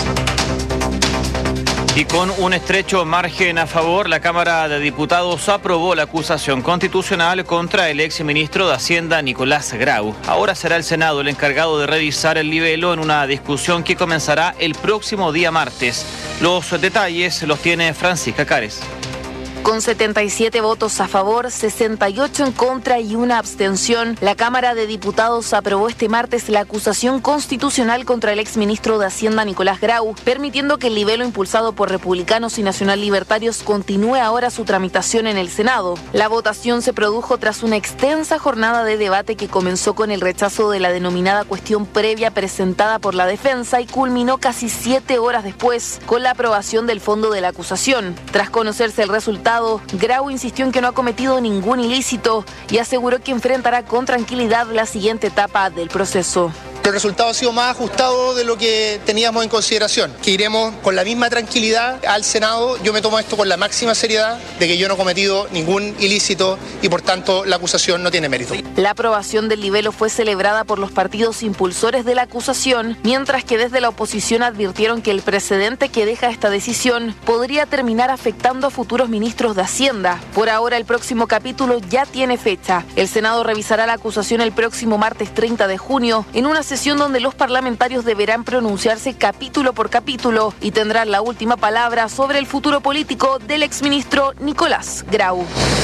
Speaker 4: Y con un estrecho margen a favor, la Cámara de Diputados aprobó la acusación constitucional contra el exministro de Hacienda, Nicolás Grau. Ahora será el Senado el encargado de revisar el libelo en una discusión que comenzará el próximo día martes. Los detalles los tiene Francisca Cares.
Speaker 26: Con setenta y siete votos a favor, sesenta y ocho en contra y una abstención, la Cámara de Diputados aprobó este martes la acusación constitucional contra el exministro de Hacienda Nicolás Grau, permitiendo que el libelo impulsado por republicanos y nacional libertarios continúe ahora su tramitación en el Senado. La votación se produjo tras una extensa jornada de debate que comenzó con el rechazo de la denominada cuestión previa presentada por la defensa y culminó casi siete horas después con la aprobación del fondo de la acusación. Tras conocerse el resultado, Grau insistió en que no ha cometido ningún ilícito y aseguró que enfrentará con tranquilidad la siguiente etapa del proceso.
Speaker 7: El resultado ha sido más ajustado de lo que teníamos en consideración, que iremos con la misma tranquilidad al Senado. Yo me tomo esto con la máxima seriedad de que yo no he cometido ningún ilícito y por tanto la acusación no tiene mérito.
Speaker 26: La aprobación del libelo fue celebrada por los partidos impulsores de la acusación, mientras que desde la oposición advirtieron que el precedente que deja esta decisión podría terminar afectando a futuros ministros de Hacienda. Por ahora el próximo capítulo ya tiene fecha. El Senado revisará la acusación el próximo martes treinta de junio en una sesión donde los parlamentarios deberán pronunciarse capítulo por capítulo y tendrán la última palabra sobre el futuro político del exministro Nicolás Grau.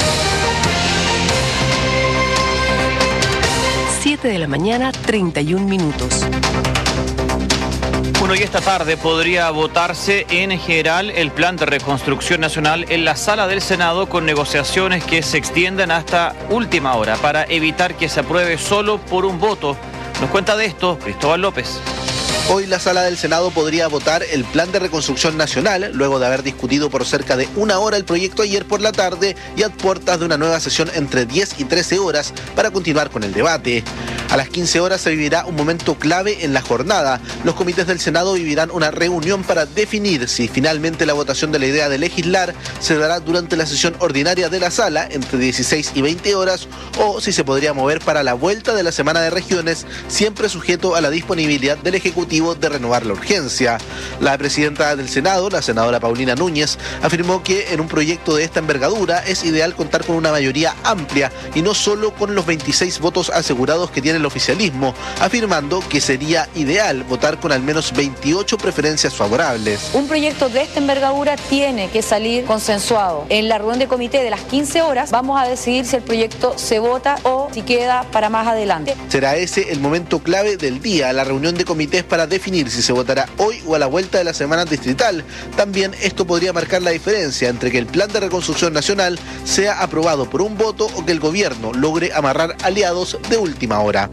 Speaker 3: siete de la mañana, treinta y un minutos.
Speaker 4: Bueno, y esta tarde podría votarse en general el Plan de Reconstrucción Nacional en la sala del Senado con negociaciones que se extiendan hasta última hora para evitar que se apruebe solo por un voto. Nos cuenta de esto Cristóbal López.
Speaker 10: Hoy la sala del Senado podría votar el Plan de Reconstrucción Nacional, luego de haber discutido por cerca de una hora el proyecto ayer por la tarde y a puertas de una nueva sesión entre diez y trece horas para continuar con el debate. A las quince horas se vivirá un momento clave en la jornada. Los comités del Senado vivirán una reunión para definir si finalmente la votación de la idea de legislar se dará durante la sesión ordinaria de la sala entre dieciséis y veinte horas o si se podría mover para la vuelta de la semana de regiones, siempre sujeto a la disponibilidad del Ejecutivo de renovar la urgencia. La presidenta del Senado, la senadora Paulina Núñez, afirmó que en un proyecto de esta envergadura es ideal contar con una mayoría amplia y no solo con los veintiséis votos asegurados que tiene el oficialismo, afirmando que sería ideal votar con al menos veintiocho preferencias favorables.
Speaker 11: Un proyecto de esta envergadura tiene que salir consensuado. En la reunión de comité de las quince horas vamos a decidir si el proyecto se vota o si queda para más adelante.
Speaker 10: Será ese el momento clave del día, la reunión de comités para definir si se votará hoy o a la vuelta de la semana distrital. También esto podría marcar la diferencia entre que el Plan de Reconstrucción Nacional sea aprobado por un voto o que el gobierno logre amarrar aliados de última hora.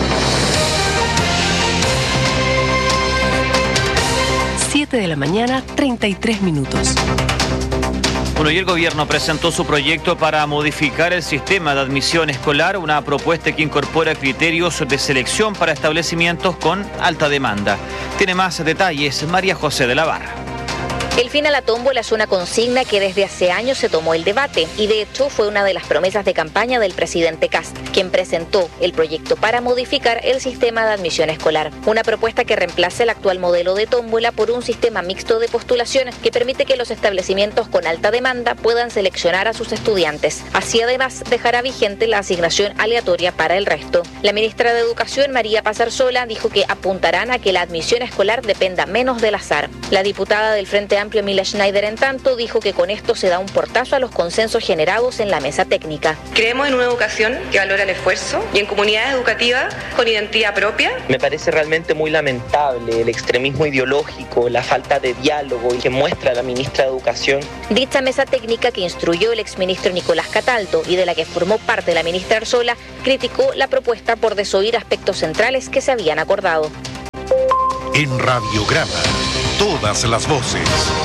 Speaker 3: siete de la mañana, treinta y tres minutos.
Speaker 4: Bueno, y el gobierno presentó su proyecto para modificar el sistema de admisión escolar, una propuesta que incorpora criterios de selección para establecimientos con alta demanda. Tiene más detalles María José de la Barra.
Speaker 12: El fin a la tómbola es una consigna que desde hace años se tomó el debate y de hecho fue una de las promesas de campaña del presidente Kast, quien presentó el proyecto para modificar el sistema de admisión escolar. Una propuesta que reemplace el actual modelo de tómbola por un sistema mixto de postulación que permite que los establecimientos con alta demanda puedan seleccionar a sus estudiantes. Así además dejará vigente la asignación aleatoria para el resto. La ministra de Educación, María Pazarsola, dijo que apuntarán a que la admisión escolar dependa menos del azar. La diputada del Frente Amplio, Emilia Schneider, en tanto, dijo que con esto se da un portazo a los consensos generados en la mesa técnica.
Speaker 13: Creemos en una educación que valora el esfuerzo y en comunidades educativas con identidad propia.
Speaker 14: Me parece realmente muy lamentable el extremismo ideológico, la falta de diálogo y que muestra la ministra de Educación.
Speaker 12: Dicha mesa técnica, que instruyó el exministro Nicolás Cataldo y de la que formó parte la ministra Arzola, criticó la propuesta por desoír aspectos centrales que se habían acordado.
Speaker 9: En Radiograma, todas las voces.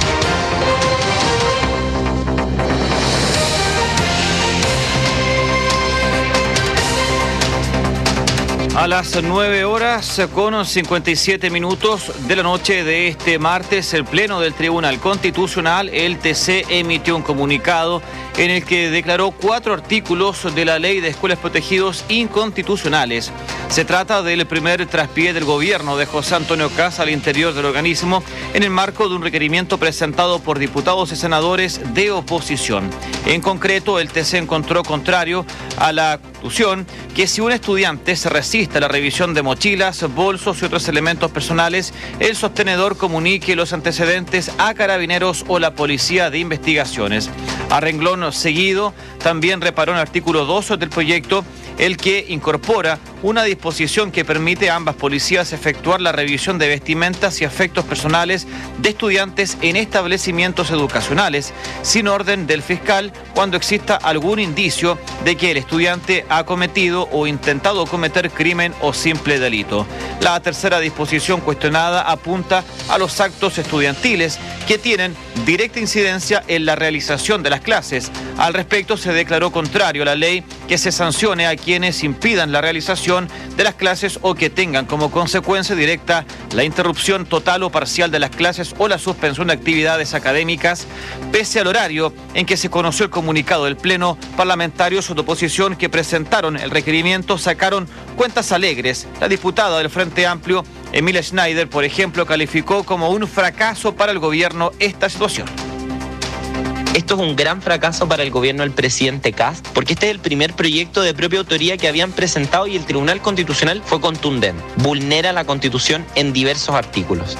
Speaker 4: A las nueve horas con cincuenta y siete minutos de la noche de este martes, el Pleno del Tribunal Constitucional, el T C, emitió un comunicado en el que declaró cuatro artículos de la Ley de Escuelas Protegidos inconstitucionales. Se trata del primer traspié del gobierno de José Antonio Kast al interior del organismo en el marco de un requerimiento presentado por diputados y senadores de oposición. En concreto, el T C encontró contrario a la Constitución que si un estudiante se resiste a la revisión de mochilas, bolsos y otros elementos personales, el sostenedor comunique los antecedentes a Carabineros o la Policía de Investigaciones. A renglón seguido, también reparó en el artículo dos del proyecto, el que incorpora una disposición que permite a ambas policías efectuar la revisión de vestimentas y afectos personales de estudiantes en establecimientos educacionales, sin orden del fiscal, cuando exista algún indicio de que el estudiante ha cometido o intentado cometer crimen o simple delito. La tercera disposición cuestionada apunta a los actos estudiantiles que tienen directa incidencia en la realización de las clases. Al respecto, se declaró contrario a la ley que se sancione a quienes impidan la realización de las clases o que tengan como consecuencia directa la interrupción total o parcial de las clases o la suspensión de actividades académicas, pese al horario en que se conoció el comunicado del Pleno. Parlamentarios de oposición que presentaron el requerimiento sacaron cuentas alegres. La diputada del Frente Amplio, Emilia Schneider, por ejemplo, calificó como un fracaso para el gobierno esta situación.
Speaker 14: Esto es un gran fracaso para el gobierno del presidente Kast, porque este es el primer proyecto de propia autoría que habían presentado y el Tribunal Constitucional fue contundente. Vulnera la Constitución en diversos artículos.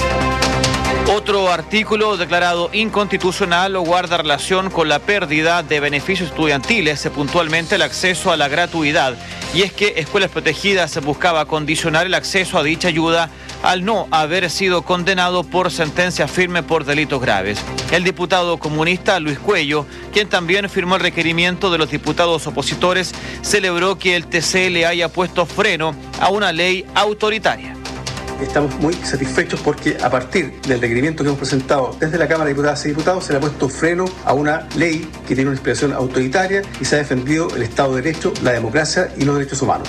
Speaker 4: Otro artículo declarado inconstitucional guarda relación con la pérdida de beneficios estudiantiles, puntualmente el acceso a la gratuidad. Y es que Escuelas Protegidas buscaba condicionar el acceso a dicha ayuda al no haber sido condenado por sentencia firme por delitos graves. El diputado comunista Luis Cuello, quien también firmó el requerimiento de los diputados opositores, celebró que el T C le haya puesto freno a una ley autoritaria.
Speaker 15: Estamos muy satisfechos porque a partir del requerimiento que hemos presentado desde la Cámara de Diputadas y Diputados se le ha puesto freno a una ley que tiene una inspiración autoritaria y se ha defendido el Estado de Derecho, la democracia y los derechos humanos.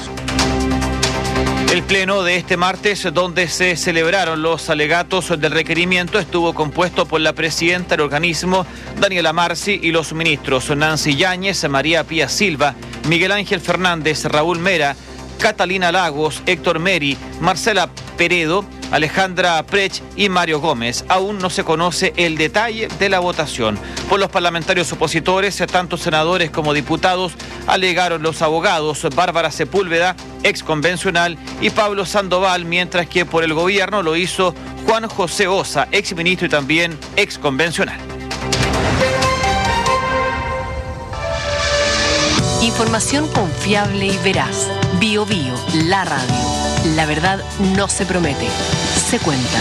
Speaker 4: El pleno de este martes, donde se celebraron los alegatos del requerimiento, estuvo compuesto por la presidenta del organismo, Daniela Marci, y los ministros Nancy Yáñez, María Pía Silva, Miguel Ángel Fernández, Raúl Mera, Catalina Lagos, Héctor Meri, Marcela Peredo, Alejandra Prech y Mario Gómez. Aún no se conoce el detalle de la votación. Por los parlamentarios opositores, tanto senadores como diputados, alegaron los abogados Bárbara Sepúlveda, ex convencional, y Pablo Sandoval, mientras que por el gobierno lo hizo Juan José Osa, ex ministro y también ex convencional.
Speaker 3: Información confiable y veraz. Bio Bio, la radio. La verdad no se promete, se cuenta.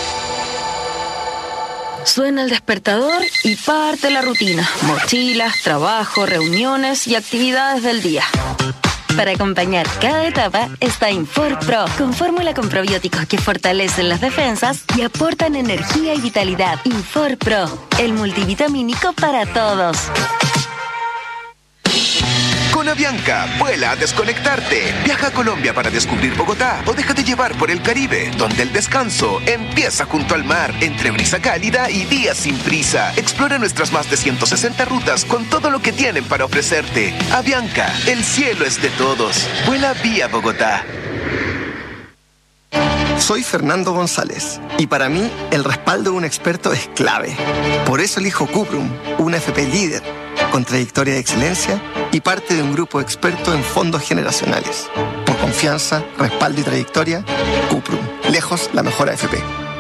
Speaker 11: Suena el despertador y parte la rutina. Mochilas, trabajo, reuniones y actividades del día.
Speaker 26: Para acompañar cada etapa está Infor Pro, con fórmula con probióticos que fortalecen las defensas y aportan energía y vitalidad. Infor Pro, el multivitamínico para todos.
Speaker 23: Con Con Avianca, vuela a desconectarte. Viaja a Colombia para descubrir Bogotá o déjate llevar por el Caribe, donde el descanso empieza junto al mar, entre brisa cálida y días sin prisa. Explora nuestras más de ciento sesenta rutas con todo lo que tienen para ofrecerte. Avianca, el cielo es de todos. Vuela vía Bogotá.
Speaker 16: Soy Fernando González y para mí el respaldo de un experto es clave. Por eso elijo Cuprum, una F P líder, con trayectoria de excelencia y parte de un grupo experto en fondos generacionales. Por confianza, respaldo y trayectoria, Cuprum, lejos la mejor A F P.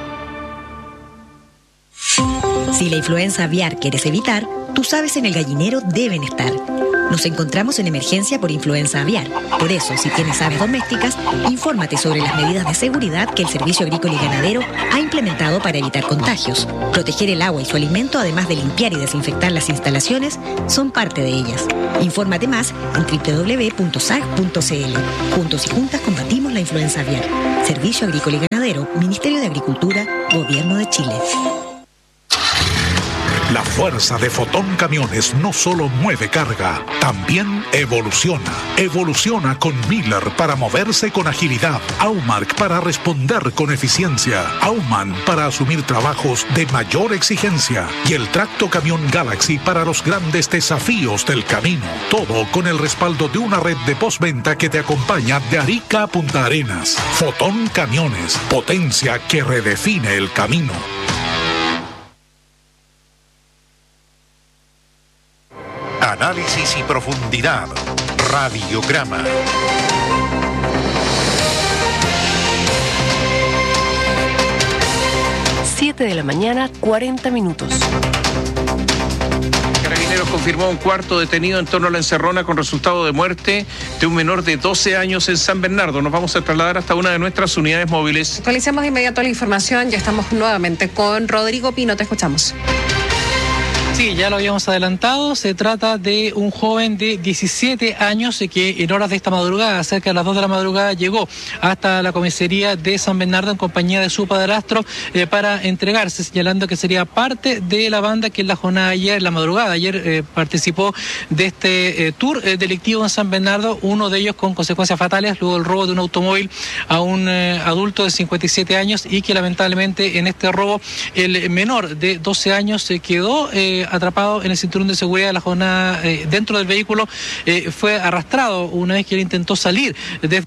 Speaker 17: Si la influenza aviar quieres evitar, tus aves en el gallinero deben estar. Nos encontramos en emergencia por influenza aviar. Por eso, si tienes aves domésticas, infórmate sobre las medidas de seguridad que el Servicio Agrícola y Ganadero ha implementado para evitar contagios. Proteger el agua y su alimento, además de limpiar y desinfectar las instalaciones, son parte de ellas. Infórmate más en doble u doble u doble u punto s a g punto c l. Juntos y juntas combatimos la influenza aviar. Servicio Agrícola y Ganadero, Ministerio de Agricultura, Gobierno de Chile.
Speaker 1: La fuerza de Fotón Camiones no solo mueve carga, también evoluciona. Evoluciona con Miller para moverse con agilidad, Aumark para responder con eficiencia, Auman para asumir trabajos de mayor exigencia y el Tracto Camión Galaxy para los grandes desafíos del camino. Todo con el respaldo de una red de postventa que te acompaña de Arica a Punta Arenas. Fotón Camiones, potencia que redefine el camino.
Speaker 9: Análisis y profundidad. Radiograma.
Speaker 3: siete de la mañana, cuarenta minutos.
Speaker 18: Carabineros confirmó un cuarto detenido en torno a la encerrona con resultado de muerte de un menor de doce años en San Bernardo. Nos vamos a trasladar hasta una de nuestras unidades móviles.
Speaker 19: Actualicemos de inmediato la información. Ya estamos nuevamente con Rodrigo Pino. Te escuchamos.
Speaker 20: Sí, ya lo habíamos adelantado. Se trata de un joven de diecisiete años que en horas de esta madrugada, cerca de las dos de la madrugada, llegó hasta la comisaría de San Bernardo en compañía de su padrastro eh, para entregarse, señalando que sería parte de la banda que en la jornada de ayer, en la madrugada ayer, eh, participó de este eh, tour eh, delictivo en San Bernardo, uno de ellos con consecuencias fatales, luego el robo de un automóvil a un eh, adulto de cincuenta y siete años y que lamentablemente en este robo el menor de doce años se quedó eh, atrapado en el cinturón de seguridad de la jornada eh, dentro del vehículo, eh, fue arrastrado una vez que él intentó salir de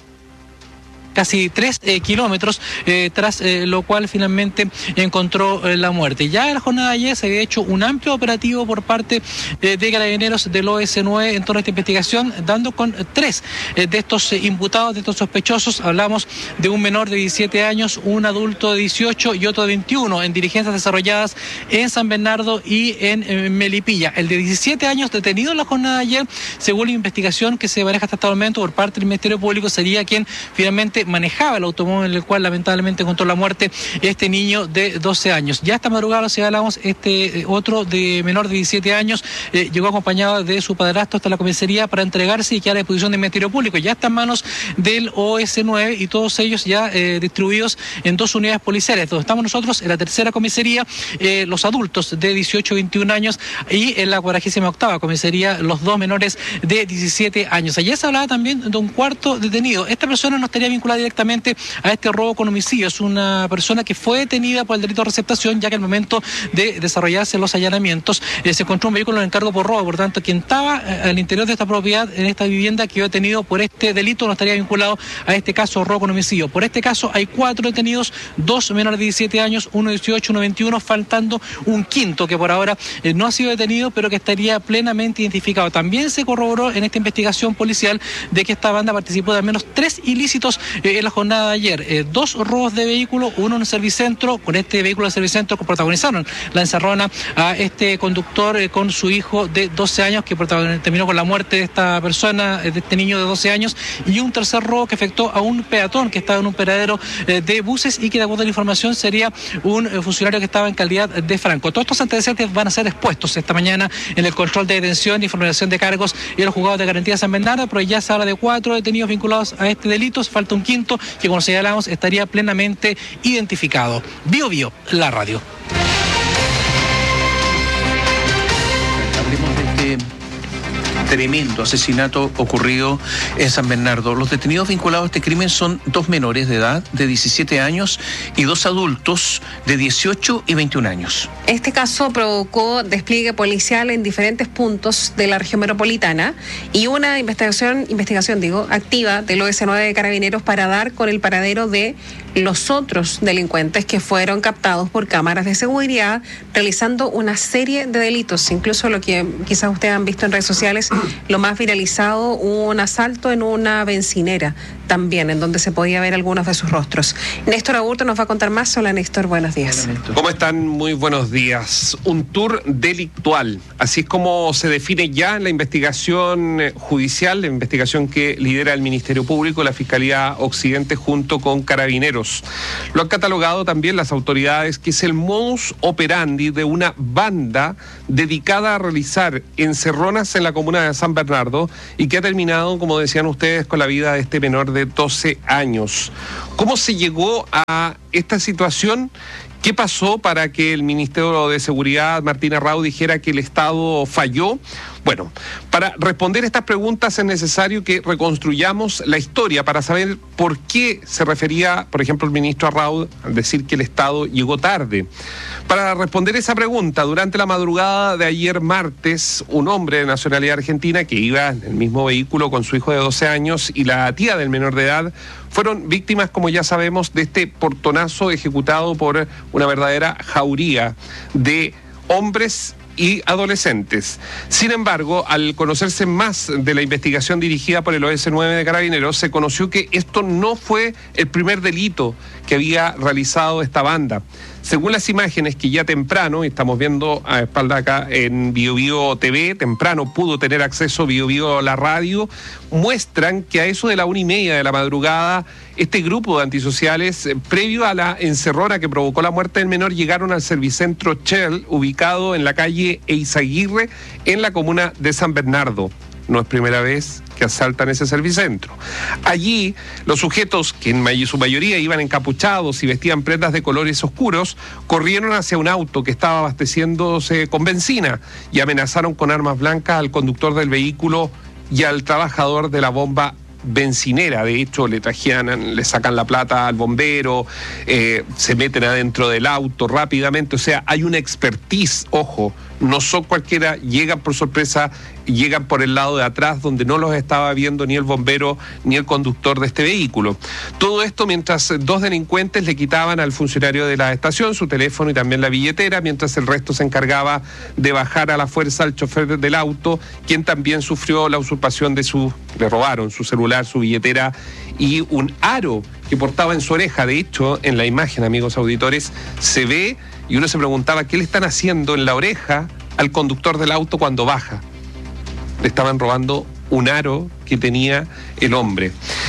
Speaker 20: casi tres eh, kilómetros, eh, tras eh, lo cual finalmente encontró eh, la muerte. Ya en la jornada de ayer se había hecho un amplio operativo por parte eh, de Carabineros del O S nueve en torno a esta investigación, dando con tres eh, de estos eh, imputados, de estos sospechosos. Hablamos de un menor de diecisiete años, un adulto de dieciocho y otro de veintiuno en diligencias desarrolladas en San Bernardo y en eh, Melipilla. El de diecisiete años detenido en la jornada de ayer, según la investigación que se maneja hasta este momento por parte del Ministerio Público, sería quien finalmente manejaba el automóvil en el cual lamentablemente encontró la muerte este niño de doce años. Ya esta madrugada, lo señalamos, este eh, otro de menor de diecisiete años eh, llegó acompañado de su padrastro hasta la comisaría para entregarse y quedar a disposición del Ministerio Público. Ya está en manos del O S nueve y todos ellos ya eh, distribuidos en dos unidades policiales. Donde estamos nosotros, en la tercera comisaría, eh, los adultos de dieciocho y veintiún años, y en la cuadragésima octava comisaría los dos menores de diecisiete años. Ayer se hablaba también de un cuarto detenido. Esta persona no estaría vinculada directamente a este robo con homicidio. Es una persona que fue detenida por el delito de receptación, ya que al momento de desarrollarse los allanamientos eh, se encontró un vehículo en encargo por robo. Por tanto, quien estaba eh, al interior de esta propiedad, en esta vivienda, quedó detenido por este delito, no estaría vinculado a este caso robo con homicidio. Por este caso hay cuatro detenidos, dos menores de diecisiete años, uno de dieciocho, uno de veintiuno, faltando un quinto que por ahora eh, no ha sido detenido, pero que estaría plenamente identificado. También se corroboró en esta investigación policial de que esta banda participó de al menos tres ilícitos eh, en la jornada de ayer. Eh, dos robos de vehículo, uno en un servicentro. Con este vehículo de servicentro que protagonizaron la encerrona a este conductor eh, con su hijo de doce años, que terminó con la muerte de esta persona, eh, de este niño de doce años, y un tercer robo que afectó a un peatón que estaba en un peradero eh, de buses y que, de acuerdo a la información, sería un eh, funcionario que estaba en calidad de franco. Todos estos antecedentes van a ser expuestos esta mañana en el control de detención y formulación de cargos y en los juzgados de garantía de San Bernardo, pero ya se habla de cuatro detenidos vinculados a este delito. Falta un quinto que, como señalamos, estaría plenamente identificado. Bio Bio, la radio.
Speaker 18: Hablemos de este tremendo asesinato ocurrido en San Bernardo. Los detenidos vinculados a este crimen son dos menores de edad de diecisiete años y dos adultos de dieciocho y veintiún años.
Speaker 19: Este caso provocó despliegue policial en diferentes puntos de la región metropolitana y una investigación, investigación digo, activa del O S nueve de Carabineros para dar con el paradero de los otros delincuentes que fueron captados por cámaras de seguridad realizando una serie de delitos, incluso lo que quizás ustedes han visto en redes sociales, lo más viralizado, un asalto en una bencinera también, en donde se podía ver algunos de sus rostros. Néstor Aburto nos va a contar más. Hola Néstor, buenos días.
Speaker 2: ¿Cómo están? Muy buenos días. Un tour delictual, así es como se define ya en la investigación judicial, la investigación que lidera el Ministerio Público, la Fiscalía Occidente junto con Carabineros. Lo han catalogado también las autoridades que es el modus operandi de una banda dedicada a realizar encerronas en la comuna de San Bernardo y que ha terminado, como decían ustedes, con la vida de este menor de doce años. ¿Cómo se llegó a esta situación? ¿Qué pasó para que el Ministerio de Seguridad, Martín Arrau, dijera que el Estado falló? Bueno, para responder estas preguntas es necesario que reconstruyamos la historia para saber por qué se refería, por ejemplo, el ministro Arrau al decir que el Estado llegó tarde. Para responder esa pregunta, durante la madrugada de ayer martes, un hombre de nacionalidad argentina que iba en el mismo vehículo con su hijo de doce años y la tía del menor de edad fueron víctimas, como ya sabemos, de este portonazo ejecutado por una verdadera jauría de hombres y adolescentes. Sin embargo, al conocerse más de la investigación dirigida por el O S nueve de Carabineros, se conoció que esto no fue el primer delito que había realizado esta banda. Según las imágenes que ya temprano, estamos viendo a espalda acá en Bio Bio T V, temprano pudo tener acceso Bio Bio a la radio, muestran que a eso de la una y media de la madrugada, este grupo de antisociales, eh, previo a la encerrona que provocó la muerte del menor, llegaron al servicentro Shell, ubicado en la calle Eizaguirre, en la comuna de San Bernardo. No es primera vez que asaltan ese servicentro. Allí, los sujetos, que en may- su mayoría iban encapuchados y vestían prendas de colores oscuros, corrieron hacia un auto que estaba abasteciéndose con benzina y amenazaron con armas blancas al conductor del vehículo y al trabajador de la bomba bencinera. De hecho, le trajeran, le sacan la plata al bombero, eh, se meten adentro del auto rápidamente. O sea, hay una expertise, ojo, no son cualquiera, llegan por sorpresa, llegan por el lado de atrás donde no los estaba viendo ni el bombero ni el conductor de este vehículo. Todo esto mientras dos delincuentes le quitaban al funcionario de la estación su teléfono y también la billetera, mientras el resto se encargaba de bajar a la fuerza al chofer del auto, quien también sufrió la usurpación de su, le robaron su celular, su billetera y un aro que portaba en su oreja. De hecho, en la imagen, amigos auditores, se ve y uno se preguntaba qué le están haciendo en la oreja al conductor del auto cuando baja. Le estaban robando un aro que tenía el hombre.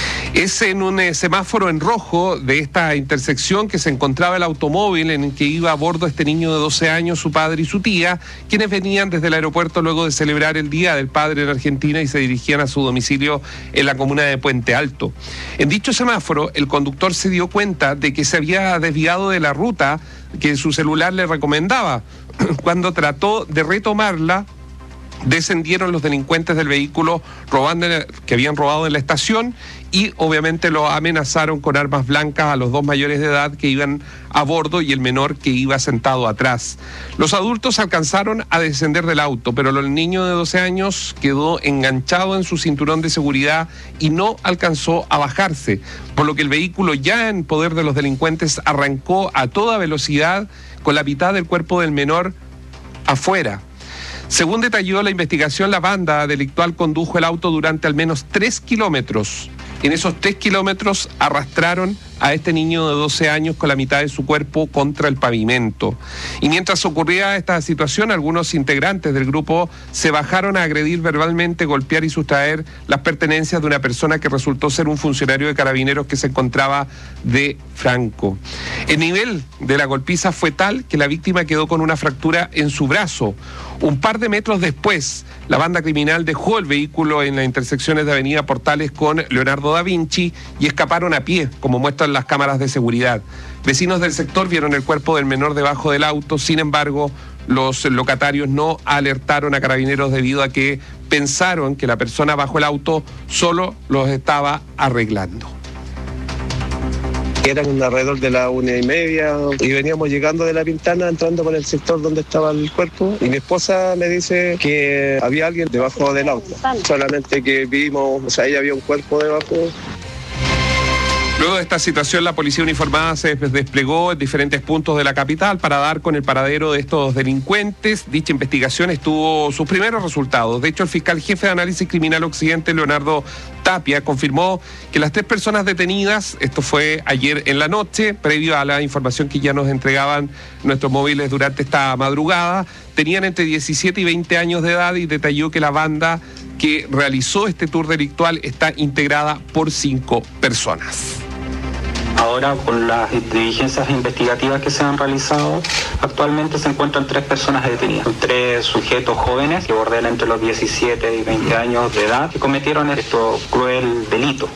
Speaker 2: Es en un eh, semáforo en rojo de esta intersección que se encontraba el automóvil en el que iba a bordo este niño de doce años, su padre y su tía, quienes venían desde el aeropuerto luego de celebrar el Día del Padre en Argentina y se dirigían a su domicilio en la comuna de Puente Alto. En dicho semáforo, el conductor se dio cuenta de que se había desviado de la ruta que su celular le recomendaba. Cuando trató de retomarla, descendieron los delincuentes del vehículo robando, que habían robado en la estación, y obviamente lo amenazaron con armas blancas a los dos mayores de edad que iban a bordo y el menor que iba sentado atrás. Los adultos alcanzaron a descender del auto, pero el niño de doce años quedó enganchado en su cinturón de seguridad y no alcanzó a bajarse, por lo que el vehículo, ya en poder de los delincuentes, arrancó a toda velocidad con la mitad del cuerpo del menor afuera. Según detalló la investigación, la banda delictual condujo el auto durante al menos tres kilómetros. En esos tres kilómetros arrastraron a este niño de doce años con la mitad de su cuerpo contra el pavimento. Y mientras ocurría esta situación, algunos integrantes del grupo se bajaron a agredir verbalmente, golpear y sustraer las pertenencias de una persona que resultó ser un funcionario de Carabineros que se encontraba de Franco. El nivel de la golpiza fue tal que la víctima quedó con una fractura en su brazo. Un par de metros después, la banda criminal dejó el vehículo en las intersecciones de Avenida Portales con Leonardo da Vinci y escaparon a pie, como muestran las cámaras de seguridad. Vecinos del sector vieron el cuerpo del menor debajo del auto, sin embargo, los locatarios no alertaron a Carabineros debido a que pensaron que la persona bajo el auto solo los estaba arreglando.
Speaker 5: Eran alrededor de la una y media y veníamos llegando de La Pintana, entrando por el sector donde estaba el cuerpo, y mi esposa me dice que había alguien debajo del auto, solamente que vimos, o sea, ahí había un cuerpo debajo.
Speaker 2: Luego de esta situación, la policía uniformada se desplegó en diferentes puntos de la capital para dar con el paradero de estos delincuentes. Dicha investigación tuvo sus primeros resultados. De hecho, el fiscal jefe de análisis criminal occidente, Leonardo Tapia, confirmó que las tres personas detenidas, esto fue ayer en la noche, previo a la información que ya nos entregaban nuestros móviles durante esta madrugada, tenían entre diecisiete y veinte años de edad, y detalló que la banda que realizó este tour delictual está integrada por cinco personas.
Speaker 6: Ahora, con las diligencias investigativas que se han realizado, actualmente se encuentran tres personas detenidas. Tres sujetos jóvenes que bordean entre los diecisiete y veinte años de edad que cometieron este cruel delito.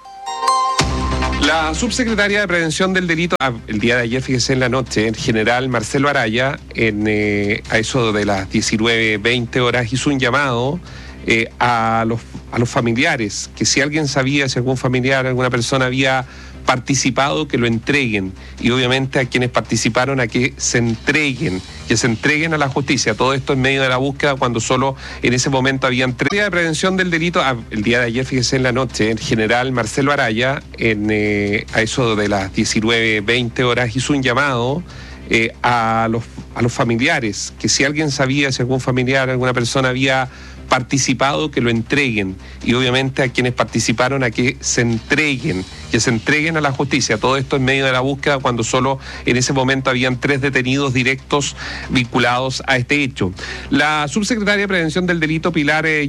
Speaker 2: La subsecretaria de Prevención del Delito, el día de ayer, fíjese, en la noche, el general Marcelo Araya, en, eh, a eso de las diecinueve veinte horas, hizo un llamado eh, a, los, a los familiares, que si alguien sabía, si algún familiar, alguna persona había participado, que lo entreguen, y obviamente a quienes participaron a que se entreguen, que se entreguen a la justicia. Todo esto en medio de la búsqueda, cuando solo en ese momento habían tres. La de Prevención del Delito, el día de ayer, fíjese, en la noche, el general Marcelo Araya, en, eh, a eso de las diecinueve veinte horas, hizo un llamado eh, a, los, a los familiares, que si alguien sabía, si algún familiar, alguna persona había participado, que lo entreguen, y obviamente a quienes participaron a que se entreguen, que se entreguen a la justicia. Todo esto en medio de la búsqueda, cuando solo en ese momento habían tres detenidos directos vinculados a este hecho. La subsecretaria de Prevención del Delito, Pilar eh,